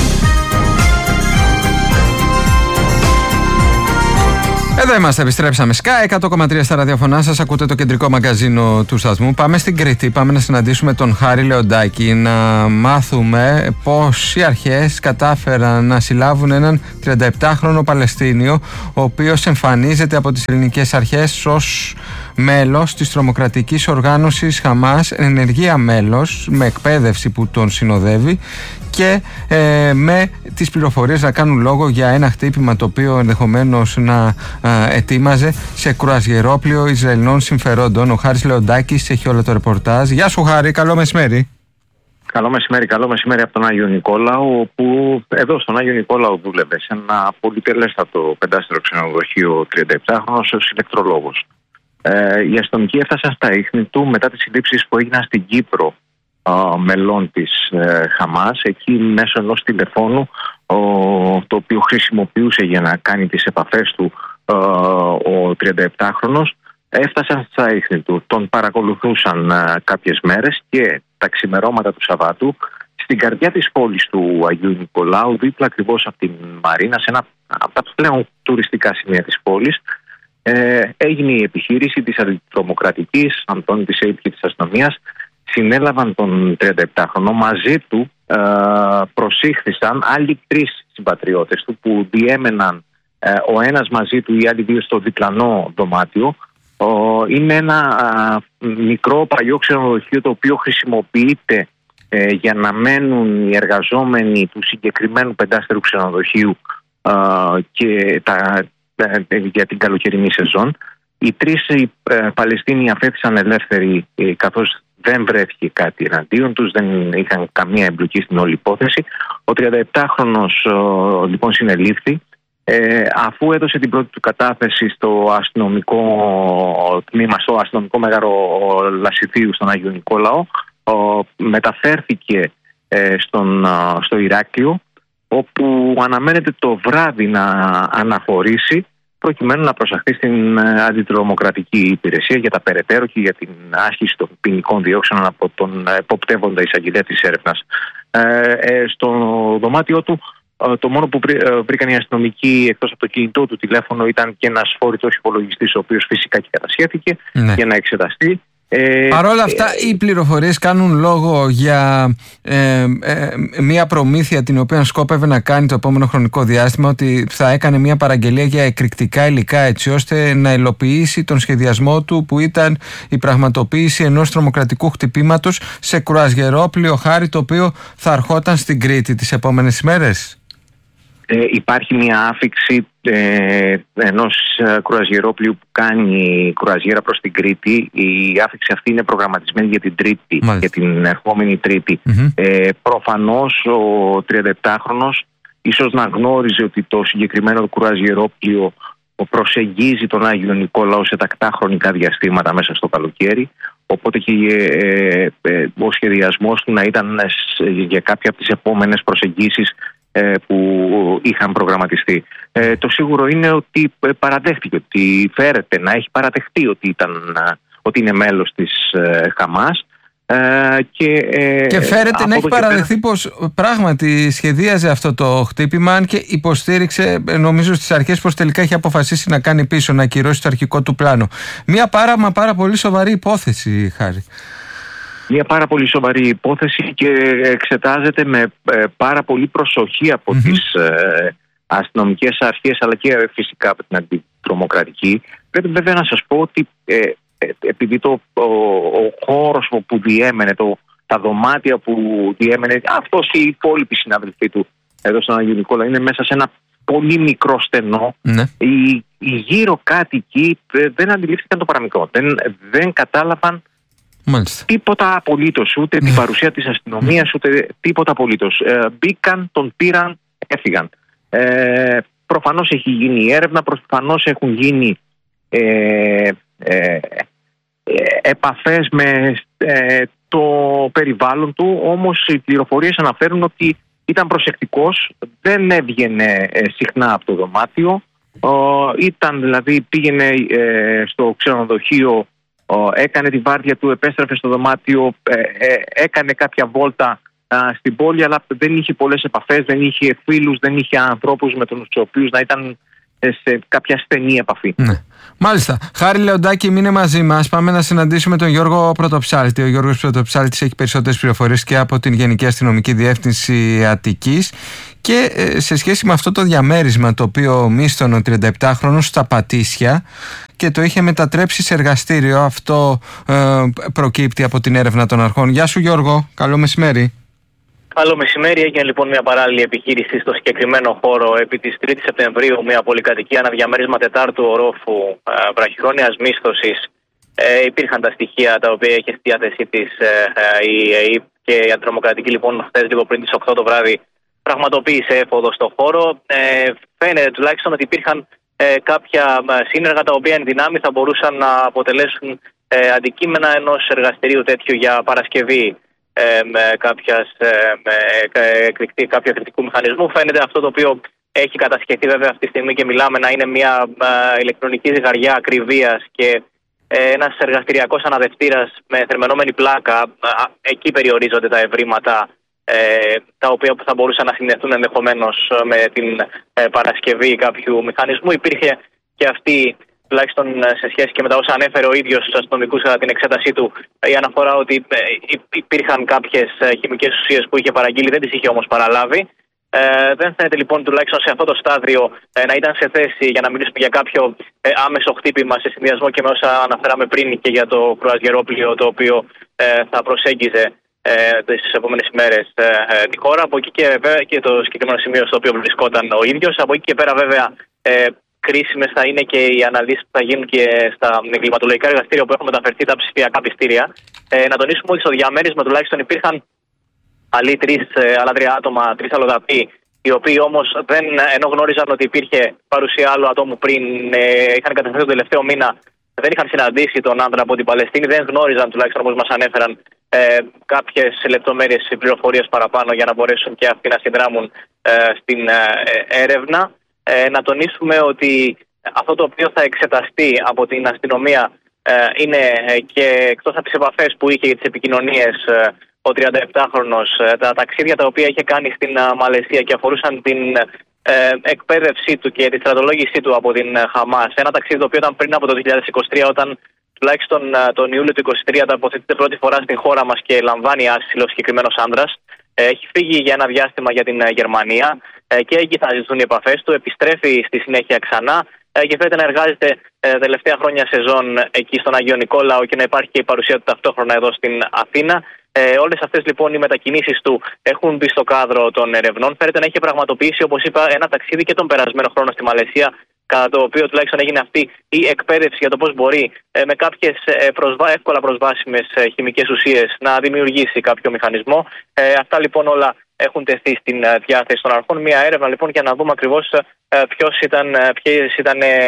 Εδώ είμαστε, επιστρέψαμε. Sky 100,3 στα ραδιοφωνά σας. Ακούτε το κεντρικό μαγκαζίνο του σταθμού. Πάμε στην Κρήτη. Πάμε να συναντήσουμε τον Χάρη Λεοντάκη, να μάθουμε πώς οι αρχές κατάφεραν να συλλάβουν έναν 37χρονο Παλαιστίνιο, ο οποίος εμφανίζεται από τις ελληνικές αρχές ως μέλος της τρομοκρατικής οργάνωσης Χαμάς, ενεργεία μέλος, με εκπαίδευση που τον συνοδεύει και με τις πληροφορίες να κάνουν λόγο για ένα χτύπημα το οποίο ενδεχομένως να ετοίμαζε σε κρουαζιερόπλοιο Ισραηλινών συμφερόντων. Ο Χάρης Λεοντάκης έχει όλο το ρεπορτάζ. Γεια σου Χάρη, καλό μεσημέρι.
Καλό μεσημέρι από τον Άγιο Νικόλαο, όπου εδώ στον Άγιο Νικόλαο δούλευε σε ένα πολυτελέστατο πεντάστερο ξενοδοχείο 37χρονος ως ηλεκτρολόγος. Οι αστυνομικοί έφτασαν στα ίχνη του μετά τις συλλήψεις που έγιναν στην Κύπρο μελών της Χαμάς, εκεί μέσω ενός τηλεφώνου το οποίο χρησιμοποιούσε για να κάνει τις επαφές του ο 37χρονος, έφτασαν στα ίχνη του. Τον παρακολουθούσαν κάποιες μέρες και τα ξημερώματα του Σαββάτου στην καρδιά της πόλης του Αγίου Νικολάου, δίπλα ακριβώς από την Μαρίνα, σε ένα από τα πλέον τουριστικά σημεία της πόλης, έγινε η επιχείρηση της αντιτρομοκρατικής, Αντώνη της ΑΕΠ και της αστυνομίας. Συνέλαβαν τον 37χρονο, μαζί του προσήχθησαν άλλοι 3 συμπατριώτες του που διέμεναν, ο ένας μαζί του, οι άλλοι 2 στο διπλανό δωμάτιο. Είναι ένα μικρό παλιό ξενοδοχείο το οποίο χρησιμοποιείται για να μένουν οι εργαζόμενοι του συγκεκριμένου πεντάστερου ξενοδοχείου και για την καλοκαιρινή σεζόν. Οι 3 Παλαιστίνοι αφέθησαν ελεύθεροι καθώς δεν βρέθηκε κάτι εναντίον τους, δεν είχαν καμία εμπλοκή στην όλη υπόθεση. Ο 37χρονος λοιπόν συνελήφθη αφού έδωσε την πρώτη του κατάθεση στο αστυνομικό τμήμα, στο αστυνομικό μέγαρο Λασιθίου στον Άγιο Νικόλαο. Μεταφέρθηκε στο Ηράκλειο, όπου αναμένεται το βράδυ να αναχωρήσει προκειμένου να προσαχθεί στην αντιτρομοκρατική υπηρεσία για τα περαιτέρω και για την άσκηση των ποινικών διώξεων από τον εποπτεύοντα εισαγγελέα της έρευνας. Στο δωμάτιό του το μόνο που βρήκαν οι αστυνομικοί εκτός από το κινητό του τηλέφωνο ήταν και ένας φόρητος υπολογιστής, ο οποίος φυσικά και κατασχέθηκε για να εξεταστεί.
Παρ' όλα αυτά οι πληροφορίες κάνουν λόγο για μια προμήθεια την οποία σκόπευε να κάνει το επόμενο χρονικό διάστημα, ότι θα έκανε μια παραγγελία για εκρηκτικά υλικά έτσι ώστε να υλοποιήσει τον σχεδιασμό του, που ήταν η πραγματοποίηση ενός τρομοκρατικού χτυπήματος σε κρουαζιερόπλοιο, Χάρη, το οποίο θα αρχόταν στην Κρήτη τις επόμενες ημέρες.
Υπάρχει μια άφιξη ενός κρουαζιερόπλοιου που κάνει κρουαζιέρα προς την Κρήτη. Η άφιξη αυτή είναι προγραμματισμένη για την Τρίτη, για την ερχόμενη Τρίτη. Προφανώς ο 37χρονος ίσως να γνώριζε ότι το συγκεκριμένο κρουαζιερόπλοιο προσεγγίζει τον Άγιο Νικόλαο σε τακτά χρονικά διαστήματα μέσα στο καλοκαίρι, οπότε και ο σχεδιασμός του να ήταν για κάποια από τις επόμενες προσεγγίσεις που είχαν προγραμματιστεί. Το σίγουρο είναι ότι παραδέχτηκε, ότι φέρεται να έχει παραδεχτεί ότι είναι μέλος της Χαμάς.
Και φέρεται να έχει παραδεχθεί πως πράγματι σχεδίαζε αυτό το χτύπημα, αν και υποστήριξε, νομίζω στις αρχές, πως τελικά έχει αποφασίσει να κάνει πίσω, να ακυρώσει το αρχικό του πλάνο. Μια πάρα πολύ σοβαρή υπόθεση, Χάρη.
Μια πάρα πολύ σοβαρή υπόθεση και εξετάζεται με πάρα πολύ προσοχή από τις αστυνομικές αρχές, αλλά και φυσικά από την αντιτρομοκρατική. Πρέπει βέβαια να σας πω ότι επειδή ο χώρος που διέμενε, τα δωμάτια που διέμενε αυτός και οι υπόλοιποι συναδελφοί του εδώ στον Άγιο Νικόλαο είναι μέσα σε ένα πολύ μικρό στενό, οι γύρω κάτοικοι δεν αντιλήφθηκαν το παραμικρό, δεν κατάλαβαν τίποτα απολύτως, ούτε την παρουσία της αστυνομίας, ούτε τίποτα απολύτως. Μπήκαν, τον πήραν, έφυγαν. Προφανώς έχει γίνει η έρευνα, προφανώς έχουν γίνει επαφές με το περιβάλλον του, όμως οι πληροφορίες αναφέρουν ότι ήταν προσεκτικός, δεν έβγαινε συχνά από το δωμάτιο, πήγαινε στο ξενοδοχείο, έκανε τη βάρδια του, επέστρεφε στο δωμάτιο, έκανε κάποια βόλτα στην πόλη, αλλά δεν είχε πολλές επαφές, δεν είχε φίλους, δεν είχε ανθρώπους με τους οποίους να ήταν σε κάποια στενή επαφή.
Ναι. Μάλιστα. Χάρη Λεοντάκη, μείνε μαζί μας. Πάμε να συναντήσουμε τον Γιώργο Πρωτοψάλτη. Ο Γιώργος Πρωτοψάλτης έχει περισσότερες πληροφορίες και από την Γενική Αστυνομική Διεύθυνση Αττικής και σε σχέση με αυτό το διαμέρισμα το οποίο μίστον ο 37χρονος στα Πατήσια και το είχε μετατρέψει σε εργαστήριο. Αυτό προκύπτει από την έρευνα των αρχών. Γεια σου Γιώργο, καλό μεσημέρι.
Καλό μεσημέρι. Έγινε λοιπόν μια παράλληλη επιχείρηση στο συγκεκριμένο χώρο επί της 3η Σεπτεμβρίου, μια πολυκατοικία, ένα διαμέρισμα 4ου ορόφου βραχυχρόνιας μίσθωσης. Υπήρχαν τα στοιχεία τα οποία είχε στη διάθεσή της η ΕΕΠ και η αντιτρομοκρατική λοιπόν χθες λίγο πριν τις 8 το βράδυ πραγματοποίησε έφοδο στο χώρο. Φαίνεται τουλάχιστον ότι υπήρχαν κάποια σύνεργα τα οποία εν δυνάμει θα μπορούσαν να αποτελέσουν αντικείμενα ενός εργαστηρίου τέτοιου για παρασκευή κάποια κριτικού μηχανισμού. Φαίνεται αυτό το οποίο έχει κατασχεθεί βέβαια αυτή τη στιγμή και μιλάμε να είναι μια ηλεκτρονική ζυγαριά ακριβίας και ένας εργαστηριακός αναδευτήρας με θερμαινόμενη πλάκα. Εκεί περιορίζονται τα ευρήματα τα οποία θα μπορούσαν να συνδεθούν ενδεχομένως με την παρασκευή κάποιου μηχανισμού. Υπήρχε και αυτή, τουλάχιστον σε σχέση και με τα όσα ανέφερε ο ίδιος στους αστυνομικούς κατά την εξέτασή του, η αναφορά ότι υπήρχαν κάποιες χημικές ουσίες που είχε παραγγείλει, δεν τις είχε όμως παραλάβει. Δεν φαίνεται λοιπόν τουλάχιστον σε αυτό το στάδιο να ήταν σε θέση για να μιλήσουμε για κάποιο άμεσο χτύπημα σε συνδυασμό και με όσα αναφέραμε πριν και για το κρουαζιερόπλοιο το οποίο θα προσέγγιζε τις επόμενες ημέρες τη χώρα. Από εκεί και βέβαια και το συγκεκριμένο σημείο στο οποίο βρισκόταν ο ίδιος. Από εκεί και πέρα βέβαια κρίσιμες θα είναι και οι αναλύσεις που θα γίνουν και στα εγκληματολογικά εργαστήρια που έχουν μεταφερθεί τα ψηφιακά πιστήρια. Να τονίσουμε ότι στο διαμέρισμα τουλάχιστον υπήρχαν άλλα τρία άτομα, 3 αλλοδαποί, οι οποίοι όμως ενώ γνώριζαν ότι υπήρχε παρουσία άλλου ατόμου πριν, είχαν καταθέσει τον τελευταίο μήνα, δεν είχαν συναντήσει τον άντρα από την Παλαιστίνη, δεν γνώριζαν τουλάχιστον όπως μας ανέφεραν κάποιες λεπτομέρειες πληροφορίες παραπάνω για να μπορέσουν και αυτοί να συνδράμουν στην έρευνα. Να τονίσουμε ότι αυτό το οποίο θα εξεταστεί από την αστυνομία είναι και εκτός από τις επαφές που είχε για τις επικοινωνίες ο 37χρονος, τα ταξίδια τα οποία είχε κάνει στην Μαλαισία και αφορούσαν την εκπαίδευσή του και τη στρατολόγησή του από την Χαμάς. Ένα ταξίδι το οποίο ήταν πριν από το 2023, όταν τουλάχιστον τον Ιούλιο του 2023 τοποθετείται πρώτη φορά στην χώρα μας και λαμβάνει άσυλο συγκεκριμένος άντρας. Έχει φύγει για ένα διάστημα για την Γερμανία και εκεί θα ζητούν οι επαφές του. Επιστρέφει στη συνέχεια ξανά και φαίνεται να εργάζεται τελευταία χρόνια σεζόν εκεί στον Άγιο Νικόλαο και να υπάρχει και η παρουσία του ταυτόχρονα εδώ στην Αθήνα. Όλες αυτές λοιπόν οι μετακινήσεις του έχουν μπει στο κάδρο των ερευνών. Φαίνεται να έχει πραγματοποιήσει, όπως είπα, ένα ταξίδι και τον περασμένο χρόνο στη Μαλαισία, κατά το οποίο τουλάχιστον έγινε αυτή η εκπαίδευση για το πώς μπορεί με κάποιες εύκολα προσβάσιμες χημικές ουσίες να δημιουργήσει κάποιο μηχανισμό. Αυτά λοιπόν όλα έχουν τεθεί στην διάθεση των αρχών. Μια έρευνα λοιπόν για να δούμε ακριβώς ποιες ήταν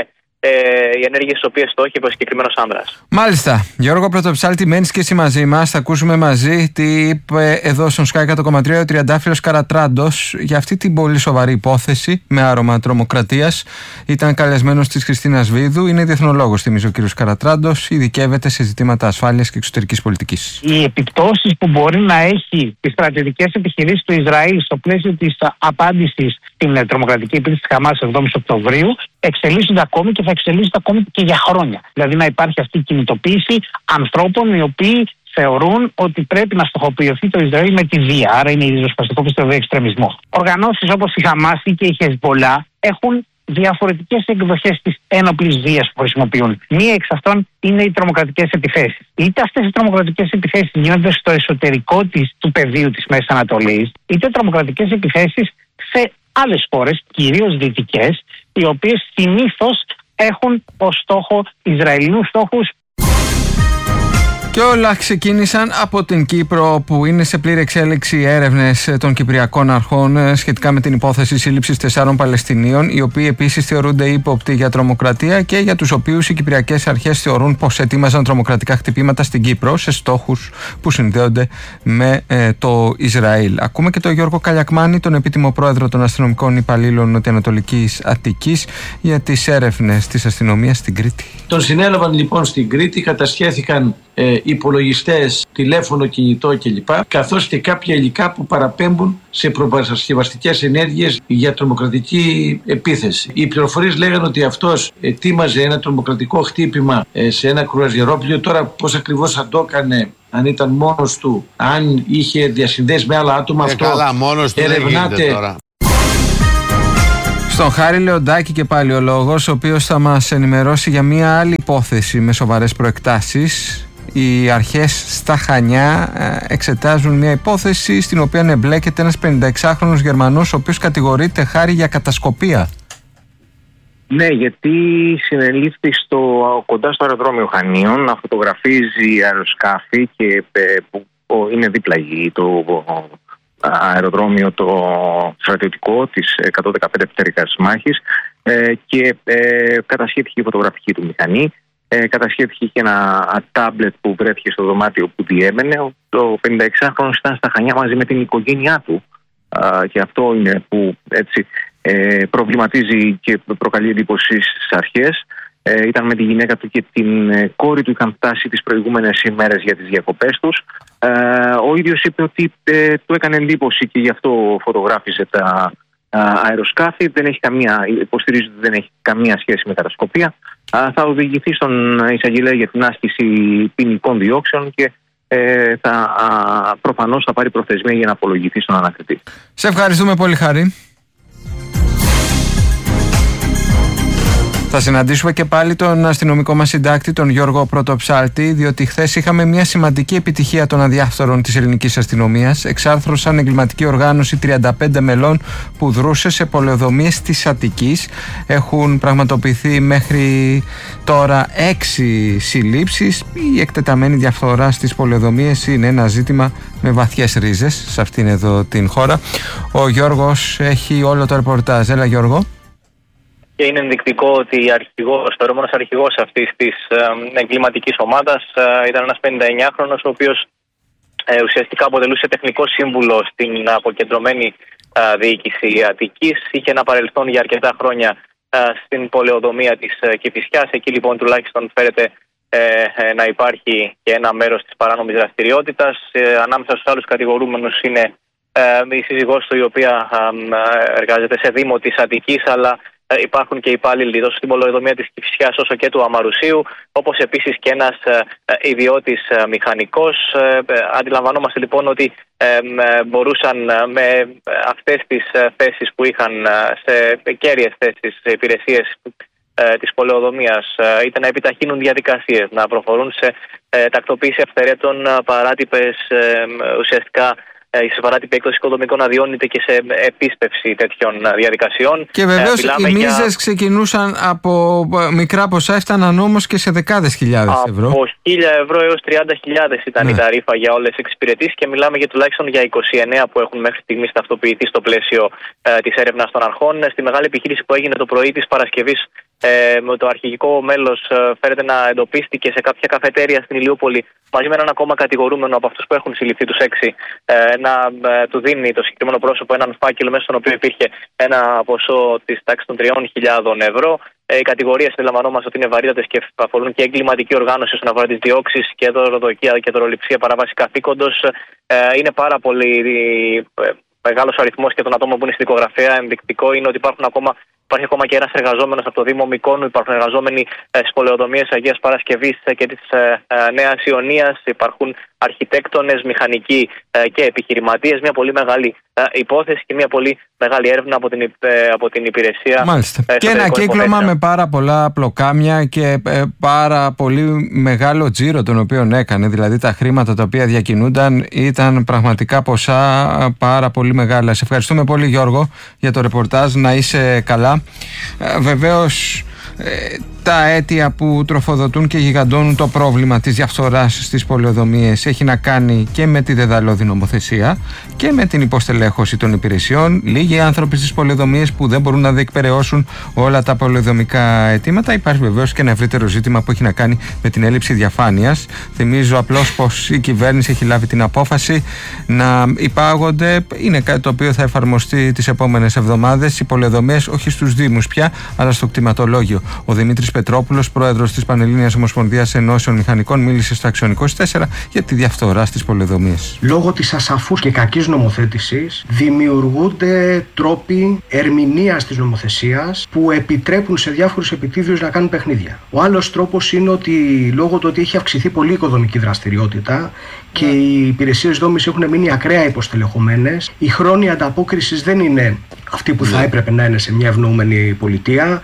οι ενέργειες στις οποίες στόχευε ο συγκεκριμένος άνδρας.
Μάλιστα. Γιώργο Πρωτοψάλτη, μένεις και εσύ μαζί μας. Θα ακούσουμε μαζί τι είπε εδώ στον Sky 100,3 ο Τριαντάφυλλος Καρατράντος για αυτή την πολύ σοβαρή υπόθεση με άρωμα τρομοκρατίας. Ήταν καλεσμένος της Χριστίνας Βίδου. Είναι διεθνολόγος, θυμίζω, ο κύριος Καρατράντος. Ειδικεύεται σε ζητήματα ασφάλειας και εξωτερικής πολιτικής.
Οι επιπτώσεις που μπορεί να έχει τις στρατιωτικές επιχειρήσεις του Ισραήλ στο πλαίσιο της απάντησης στην τρομοκρατική επίθεση της Χαμάς 7 Οκτωβρίου εξελίσσονται ακόμη και θα εξελίσσονται ακόμη και για χρόνια. Δηλαδή να υπάρχει αυτή η κινητοποίηση ανθρώπων οι οποίοι θεωρούν ότι πρέπει να στοχοποιηθεί το Ισραήλ με τη βία. Άρα είναι η ριζοσπαστικό πιστεύω εξτρεμισμό. Οργανώσεις όπως η Χαμάς και η Χεσμπολά έχουν διαφορετικές εκδοχές της ένοπλης βίας που χρησιμοποιούν. Μία εξ αυτών είναι οι τρομοκρατικές επιθέσεις. Είτε αυτές οι τρομοκρατικές επιθέσεις γίνονται στο εσωτερικό του πεδίου της Μέσης Ανατολής, είτε τρομοκρατικές επιθέσεις σε άλλες χώρες, κυρίως δυτικές, οι οποίες συνήθως έχουν ως στόχο Ισραηλινούς στόχους.
Και όλα ξεκίνησαν από την Κύπρο, που είναι σε πλήρη εξέλιξη έρευνες των Κυπριακών Αρχών σχετικά με την υπόθεση σύλληψης 4 Παλαιστινίων, οι οποίοι επίσης θεωρούνται ύποπτοι για τρομοκρατία και για τους οποίους οι Κυπριακές Αρχές θεωρούν πως ετοίμαζαν τρομοκρατικά χτυπήματα στην Κύπρο σε στόχους που συνδέονται με το Ισραήλ. Ακούμε και τον Γιώργο Καλιακμάνη, τον επίτιμο πρόεδρο των αστυνομικών υπαλλήλων Νοτιοανατολικής Αττικής, για τις έρευνες της αστυνομίας στην Κρήτη.
Τον συνέλαβαν λοιπόν στην Κρήτη, κατασχέθηκαν υπολογιστές, τηλέφωνο κινητό κλπ. Καθώς και κάποια υλικά που παραπέμπουν σε προπαρασκευαστικές ενέργειες για τρομοκρατική επίθεση. Οι πληροφορίες λέγανε ότι αυτός ετοίμαζε ένα τρομοκρατικό χτύπημα σε ένα κρουαζιερόπλοιο. Τώρα πώς ακριβώς θα το έκανε, αν ήταν μόνος του, αν είχε διασυνδέσει με άλλα άτομα, αυτό ερευνάται.
Στον Χάρη Λεοντάκη και πάλι ο λόγος, ο οποίος θα μας ενημερώσει για μια άλλη υπόθεση με σοβαρές προεκτάσεις. Οι αρχές στα Χανιά εξετάζουν μια υπόθεση στην οποία εμπλέκεται ένας 56χρονος Γερμανός, ο οποίος κατηγορείται, Χάρη, για κατασκοπία.
Ναι, γιατί συνελήφθη κοντά στο αεροδρόμιο Χανίων να φωτογραφίζει αεροσκάφη και που είναι δίπλα γη, το αεροδρόμιο το στρατιωτικό της 115 Πτέρικας Μάχης, και κατασχέθηκε η φωτογραφική του μηχανή. Κατασχέθηκε και ένα τάμπλετ που βρέθηκε στο δωμάτιο που διέμενε. Το 56χρονος ήταν στα Χανιά μαζί με την οικογένειά του, και αυτό είναι που έτσι προβληματίζει και προκαλεί εντύπωση στις αρχές. Ήταν με τη γυναίκα του και την κόρη του, είχαν φτάσει τις προηγούμενες ημέρες για τις διακοπές τους. Ο ίδιος είπε ότι του έκανε εντύπωση και γι' αυτό φωτογράφησε τα αεροσκάφη. Υποστηρίζει ότι δεν έχει καμία σχέση με κατασκοπία. Θα οδηγηθεί στον εισαγγελέα για την άσκηση ποινικών διώξεων και προφανώς θα πάρει προθεσμία για να απολογηθεί στον ανακριτή.
Σε ευχαριστούμε πολύ, Χάρη. Θα συναντήσουμε και πάλι τον αστυνομικό μας συντάκτη, τον Γιώργο Πρωτοψάλτη, διότι χθες είχαμε μια σημαντική επιτυχία των αδιάφθορων της ελληνικής αστυνομίας. Εξάρθρωσαν εγκληματική οργάνωση 35 μελών που δρούσε σε πολεοδομίες της Αττικής. Έχουν πραγματοποιηθεί μέχρι τώρα 6 συλλήψεις. Η εκτεταμένη διαφθορά στις πολεοδομίες είναι ένα ζήτημα με βαθιές ρίζες σε αυτήν εδώ την χώρα. Ο Γιώργος έχει όλο το ρεπορτάζ. Έλα, Γιώργο.
Και είναι ενδεικτικό ότι ο ορμόνος αρχηγός αυτής της εγκληματικής ομάδας ήταν ένας 59χρονος, ο οποίος ουσιαστικά αποτελούσε τεχνικό σύμβουλο στην αποκεντρωμένη διοίκηση Αττικής. Είχε ένα παρελθόν για αρκετά χρόνια στην πολεοδομία της Κηφισιάς. Εκεί λοιπόν τουλάχιστον φέρεται να υπάρχει και ένα μέρος της παράνομης δραστηριότητας. Ανάμεσα στους άλλους κατηγορούμενους είναι η σύζυγός του, η οποία εργάζεται σε δήμο της Αττικής, αλλά υπάρχουν και υπάλληλοι τόσο στην πολεοδομία της Κηφισιάς όσο και του Αμαρουσίου, όπως επίσης και ένας ιδιώτης μηχανικός. Αντιλαμβανόμαστε λοιπόν ότι μπορούσαν με αυτές τις θέσεις που είχαν σε κέρυες θέσεις, σε υπηρεσίες της πολεοδομίας, είτε να επιταχύνουν διαδικασίες, να προχωρούν σε τακτοποίηση αυθαιρέτων, παράτυπες ουσιαστικά σε παράτυπη έκδοση οικοδομικών αδειών, είτε και σε επίσπευση τέτοιων διαδικασιών.
Και βεβαίως οι μίζες ξεκινούσαν από μικρά ποσά, έφταναν όμως και σε δεκάδες χιλιάδες ευρώ.
Από 1.000 ευρώ έως 30.000 ήταν η ταρίφα για όλες τις εξυπηρετήσεις, και μιλάμε για τουλάχιστον για 29 που έχουν μέχρι στιγμής ταυτοποιηθεί στο πλαίσιο της έρευνας των αρχών. Στη μεγάλη επιχείρηση που έγινε το πρωί της Παρασκευής με το αρχηγικό μέλος φαίνεται να εντοπίστηκε σε κάποια καφετέρια στην Ηλιούπολη μαζί με έναν ακόμα κατηγορούμενο από αυτούς που έχουν συλληφθεί, τους 6, να του δίνει το συγκεκριμένο πρόσωπο έναν φάκελο μέσα στον οποίο υπήρχε ένα ποσό της τάξης των 3.000 ευρώ. Οι κατηγορίες αντιλαμβανόμαστε ότι είναι βαρύτατες και αφορούν και εγκληματική οργάνωση όσον αφορά τις διώξεις και δωροδοκία και δωροληψία παραβάση καθήκοντος. Είναι πάρα πολύ μεγάλος αριθμός και των ατόμων που είναι στη δικογραφία. Ενδεικτικό είναι ότι υπάρχει ακόμα και ένας εργαζόμενος από το Δήμο Μυκόνου, υπάρχουν εργαζόμενοι στις πολεοδομίες Αγίας Παρασκευής και της Νέας Ιωνίας, υπάρχουν αρχιτέκτονες, μηχανικοί και επιχειρηματίες. Μια πολύ μεγάλη υπόθεση και μια πολύ μεγάλη έρευνα από την υπηρεσία.
Μάλιστα. Και ένα κύκλωμα με πάρα πολλά πλοκάμια και πάρα πολύ μεγάλο τζίρο τον οποίο έκανε. Δηλαδή τα χρήματα τα οποία διακινούνταν ήταν πραγματικά ποσά πάρα πολύ μεγάλα. Σε ευχαριστούμε πολύ, Γιώργο, για το ρεπορτάζ. Να είσαι καλά. Βεβαίως τα αίτια που τροφοδοτούν και γιγαντώνουν το πρόβλημα της διαφθοράς στις πολεοδομίες έχει να κάνει και με τη δεδαλώδη νομοθεσία και με την υποστελέχωση των υπηρεσιών. Λίγοι άνθρωποι στις πολεοδομίες που δεν μπορούν να διεκπεραιώσουν όλα τα πολεοδομικά αιτήματα. Υπάρχει βεβαίως και ένα ευρύτερο ζήτημα που έχει να κάνει με την έλλειψη διαφάνειας. Θυμίζω απλώς πως η κυβέρνηση έχει λάβει την απόφαση να υπάγονται, είναι κάτι το οποίο θα εφαρμοστεί τις επόμενες εβδομάδες, οι πολεοδομίες όχι στους Δήμους πια, αλλά στο κτηματολόγιο. Ο Δημήτρης Πετρόπουλος, πρόεδρος της Πανελλήνιας Ομοσπονδίας Ενώσεων Μηχανικών, μίλησε στο Αξιόν 24 για τη διαφθορά στις πολεοδομίες.
Λόγω της ασαφούς και κακής νομοθέτησης δημιουργούνται τρόποι ερμηνείας της νομοθεσίας που επιτρέπουν σε διάφορους επιτίδιους να κάνουν παιχνίδια. Ο άλλος τρόπος είναι ότι λόγω του ότι έχει αυξηθεί πολύ η οικοδομική δραστηριότητα και οι υπηρεσίες δόμησης έχουν μείνει ακραία υποστελεχωμένες, η χρόνη ανταπόκρισης δεν είναι αυτή που θα έπρεπε να είναι σε μια ευνοούμενη πολιτεία.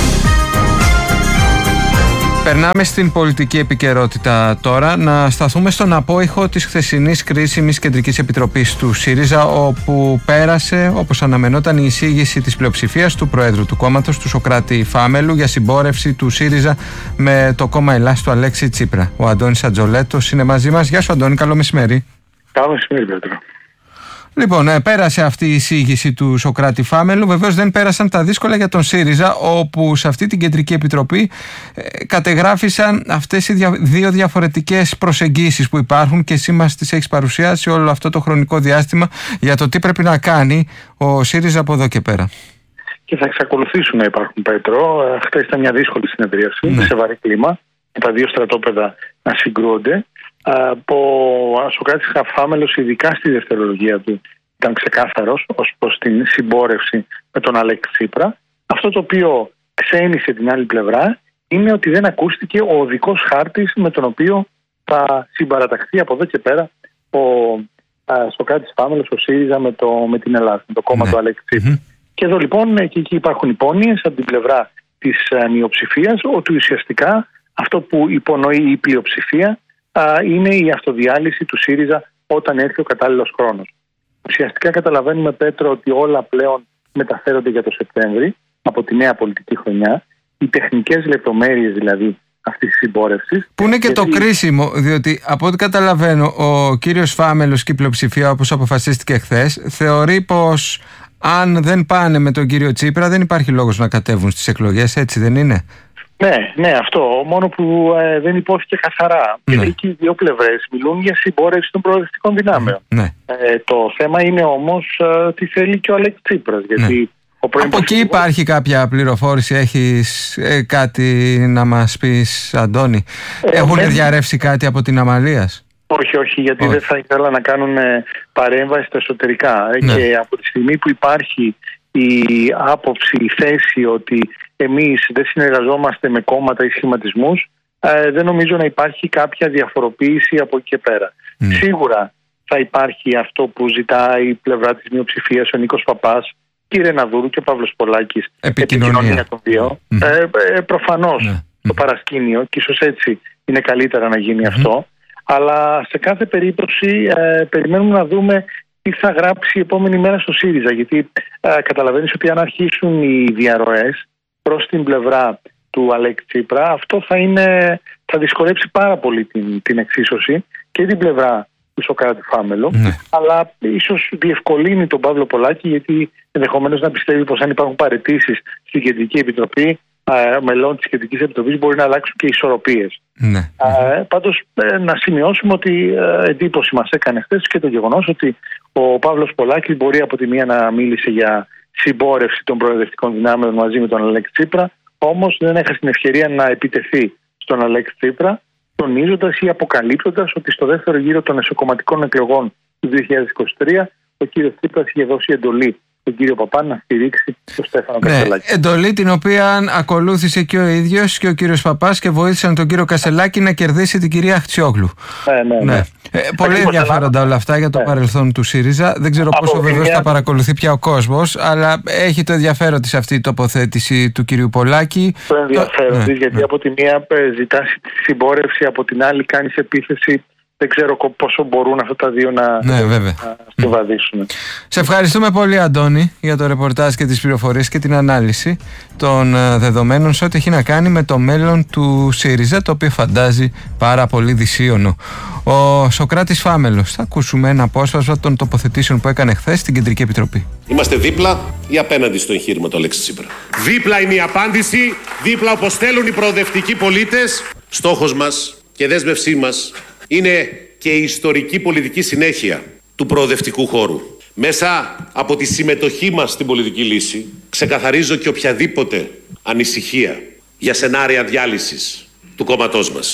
Περνάμε στην πολιτική επικαιρότητα τώρα. Να σταθούμε στον απόϊχο της χθεσινής κρίσιμης Κεντρικής Επιτροπής του ΣΥΡΙΖΑ, όπου πέρασε, όπως αναμενόταν, η εισήγηση της πλειοψηφίας του Προέδρου του κόμματος, του Σωκράτη Φάμελου, για συμπόρευση του ΣΥΡΙΖΑ με το κόμμα Ελλάς του Αλέξη Τσίπρα. Ο Αντώνης Ατζολέτος είναι μαζί μας. Γεια σου, Αντώνη, καλό μεσημέρι.
Καλό μεσημέρι, Πέτρο.
Λοιπόν, πέρασε αυτή η εισήγηση του Σωκράτη Φάμελου. Βεβαίως δεν πέρασαν τα δύσκολα για τον ΣΥΡΙΖΑ, όπου σε αυτή την Κεντρική Επιτροπή κατεγράφησαν αυτές οι δύο διαφορετικές προσεγγίσεις που υπάρχουν και εσύ μας τις έχεις παρουσιάσει όλο αυτό το χρονικό διάστημα για το τι πρέπει να κάνει ο ΣΥΡΙΖΑ από εδώ και πέρα.
Και θα εξακολουθήσουν να υπάρχουν, Πέτρο. Χθες ήταν μια δύσκολη συνεδρίαση, σε βαρύ κλίμα, με τα δύο στρατόπεδα να συγκρούονται. Ο Σωκράτης Φάμελος, ειδικά στη δευτερολογία του, ήταν ξεκάθαρος ως προς την συμπόρευση με τον Αλέξη Τσίπρα. Αυτό το οποίο ξένησε την άλλη πλευρά είναι ότι δεν ακούστηκε ο οδικός χάρτης με τον οποίο θα συμπαραταχθεί από εδώ και πέρα ο Σωκράτης Φάμελος, ο ΣΥΡΙΖΑ με την Ελλάδα, με το κόμμα του Αλέξη Τσίπρα. Και εδώ λοιπόν και εκεί υπάρχουν υπόνοιες από την πλευρά της μειοψηφίας ότι ουσιαστικά αυτό που υπονοεί η πλειοψηφία είναι η αυτοδιάλυση του ΣΥΡΙΖΑ όταν έρθει ο κατάλληλος χρόνος. Ουσιαστικά καταλαβαίνουμε, Πέτρο, ότι όλα πλέον μεταφέρονται για το Σεπτέμβρη από τη νέα πολιτική χρονιά. Οι τεχνικές λεπτομέρειες δηλαδή αυτής της συμπόρευσης.
Που είναι και το κρίσιμο, διότι από ό,τι καταλαβαίνω ο κύριος Φάμελος και η πλειοψηφία, όπως αποφασίστηκε χθες, θεωρεί πως αν δεν πάνε με τον κύριο Τσίπρα δεν υπάρχει λόγος να κατέβουν στις εκλογές, έτσι δεν είναι?
Ναι, αυτό. Μόνο που δεν υπόθηκε καθαρά. Και εκεί οι δύο πλευρές μιλούν για συμπόρευση των προοδευτικών δυνάμεων. Το θέμα είναι όμως τι θέλει και ο Αλέξη Τσίπρας. Γιατί
από εκεί υπάρχει κάποια πληροφόρηση, έχεις κάτι να μας πεις, Αντώνη? Έχουν διαρρεύσει κάτι από την Αμαλίας?
Όχι, γιατί δεν θα ήθελα να κάνουν παρέμβαση στα εσωτερικά. Και από τη στιγμή που υπάρχει η άποψη, η θέση ότι εμείς δεν συνεργαζόμαστε με κόμματα ή σχηματισμούς, δεν νομίζω να υπάρχει κάποια διαφοροποίηση από εκεί και πέρα. Σίγουρα θα υπάρχει αυτό που ζητάει η πλευρά της μειοψηφίας, ο Νίκος Παπάς, η Ρεναδούρου και ο Παύλος Πολάκης. Επικοινωνία των δύο. Προφανώς το παρασκήνιο, και ίσως έτσι είναι καλύτερα να γίνει αυτό. Αλλά σε κάθε περίπτωση περιμένουμε να δούμε τι θα γράψει η επόμενη μέρα στο ΣΥΡΙΖΑ. Γιατί καταλαβαίνεις ότι αν αρχίσουν οι διαρροές προς την πλευρά του Αλέξη Τσίπρα, αυτό θα δυσκολέψει πάρα πολύ την εξίσωση και την πλευρά του Σωκράτη Φάμελου, αλλά ίσως διευκολύνει τον Παύλο Πολάκη, γιατί ενδεχομένως να πιστεύει πως αν υπάρχουν παραιτήσεις στην Κεντρική Επιτροπή μελών της Κεντρικής Επιτροπής μπορεί να αλλάξουν και ισορροπίες.
Ναι.
Πάντως να σημειώσουμε ότι εντύπωση μας έκανε χθες και το γεγονός ότι ο Παύλος Πολάκης μπορεί από τη μία να μίλησε για συμπόρευση των προοδευτικών δυνάμεων μαζί με τον Αλέξη Τσίπρα, όμως δεν έχασε την ευκαιρία να επιτεθεί στον Αλέξη Τσίπρα, τονίζοντας ή αποκαλύπτοντας ότι στο δεύτερο γύρο των εσωκομματικών εκλογών του 2023 ο κύριος Τσίπρας είχε δώσει εντολή τον κύριο Παπά να στηρίξει τον Στέφανο Κασελάκη.
Εντολή την οποία ακολούθησε και ο ίδιος και ο κύριος Παπάς και βοήθησαν τον κύριο Κασελάκη να κερδίσει την κυρία Αχτσιόγλου.
Ναι.
Πολύ ενδιαφέροντα όλα αυτά για το παρελθόν του ΣΥΡΙΖΑ. Δεν ξέρω πόσο βεβαίως θα παρακολουθεί πια ο κόσμος, αλλά έχει το ενδιαφέρον της αυτή η τοποθέτηση του κυρίου Πολάκη.
Το ενδιαφέρον της, γιατί από τη μία ζητάς συμπόρευση, από την άλλη κάνεις επίθεση. Δεν ξέρω πόσο μπορούν αυτά τα δύο να συμβαδίσουν.
Σε ευχαριστούμε πολύ, Αντώνη, για το ρεπορτάζ και τις πληροφορίες και την ανάλυση των δεδομένων σε ό,τι έχει να κάνει με το μέλλον του ΣΥΡΙΖΑ, το οποίο φαντάζει πάρα πολύ δυσίωνο. Ο Σωκράτης Φάμελος. Θα ακούσουμε ένα απόσπασμα των τοποθετήσεων που έκανε χθες στην Κεντρική Επιτροπή.
Είμαστε δίπλα ή απέναντι στο εγχείρημα του Αλέξη Τσίπρα? Δίπλα είναι η απάντηση. Δίπλα όπως θέλουν οι προοδευτικοί πολίτες. Στόχος μας και δέσμευσή μας είναι και η ιστορική πολιτική συνέχεια του προοδευτικού χώρου. Μέσα από τη συμμετοχή μας στην πολιτική λύση ξεκαθαρίζω και οποιαδήποτε ανησυχία για σενάρια διάλυσης του κόμματός μας.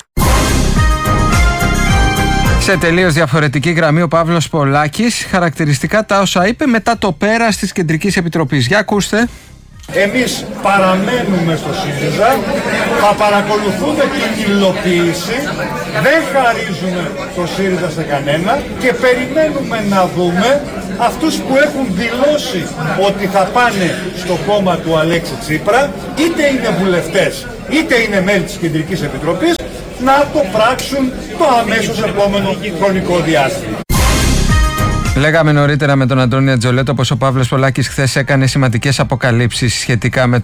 Σε τελείως διαφορετική γραμμή ο Παύλος Πολάκης, χαρακτηριστικά τα όσα είπε μετά το πέρας της Κεντρικής Επιτροπής. Για ακούστε.
Εμείς παραμένουμε στο ΣΥΡΙΖΑ, θα παρακολουθούμε την υλοποίηση, δεν χαρίζουμε το ΣΥΡΙΖΑ σε κανένα και περιμένουμε να δούμε αυτούς που έχουν δηλώσει ότι θα πάνε στο κόμμα του Αλέξη Τσίπρα, είτε είναι βουλευτές είτε είναι μέλη της Κεντρικής Επιτροπής, να το πράξουν το αμέσως επόμενο χρονικό διάστημα.
Λέγαμε νωρίτερα με τον Αντώνη Ατζολέτο πως ο Παύλος Πολάκης χθες έκανε σημαντικές αποκαλύψεις σχετικά με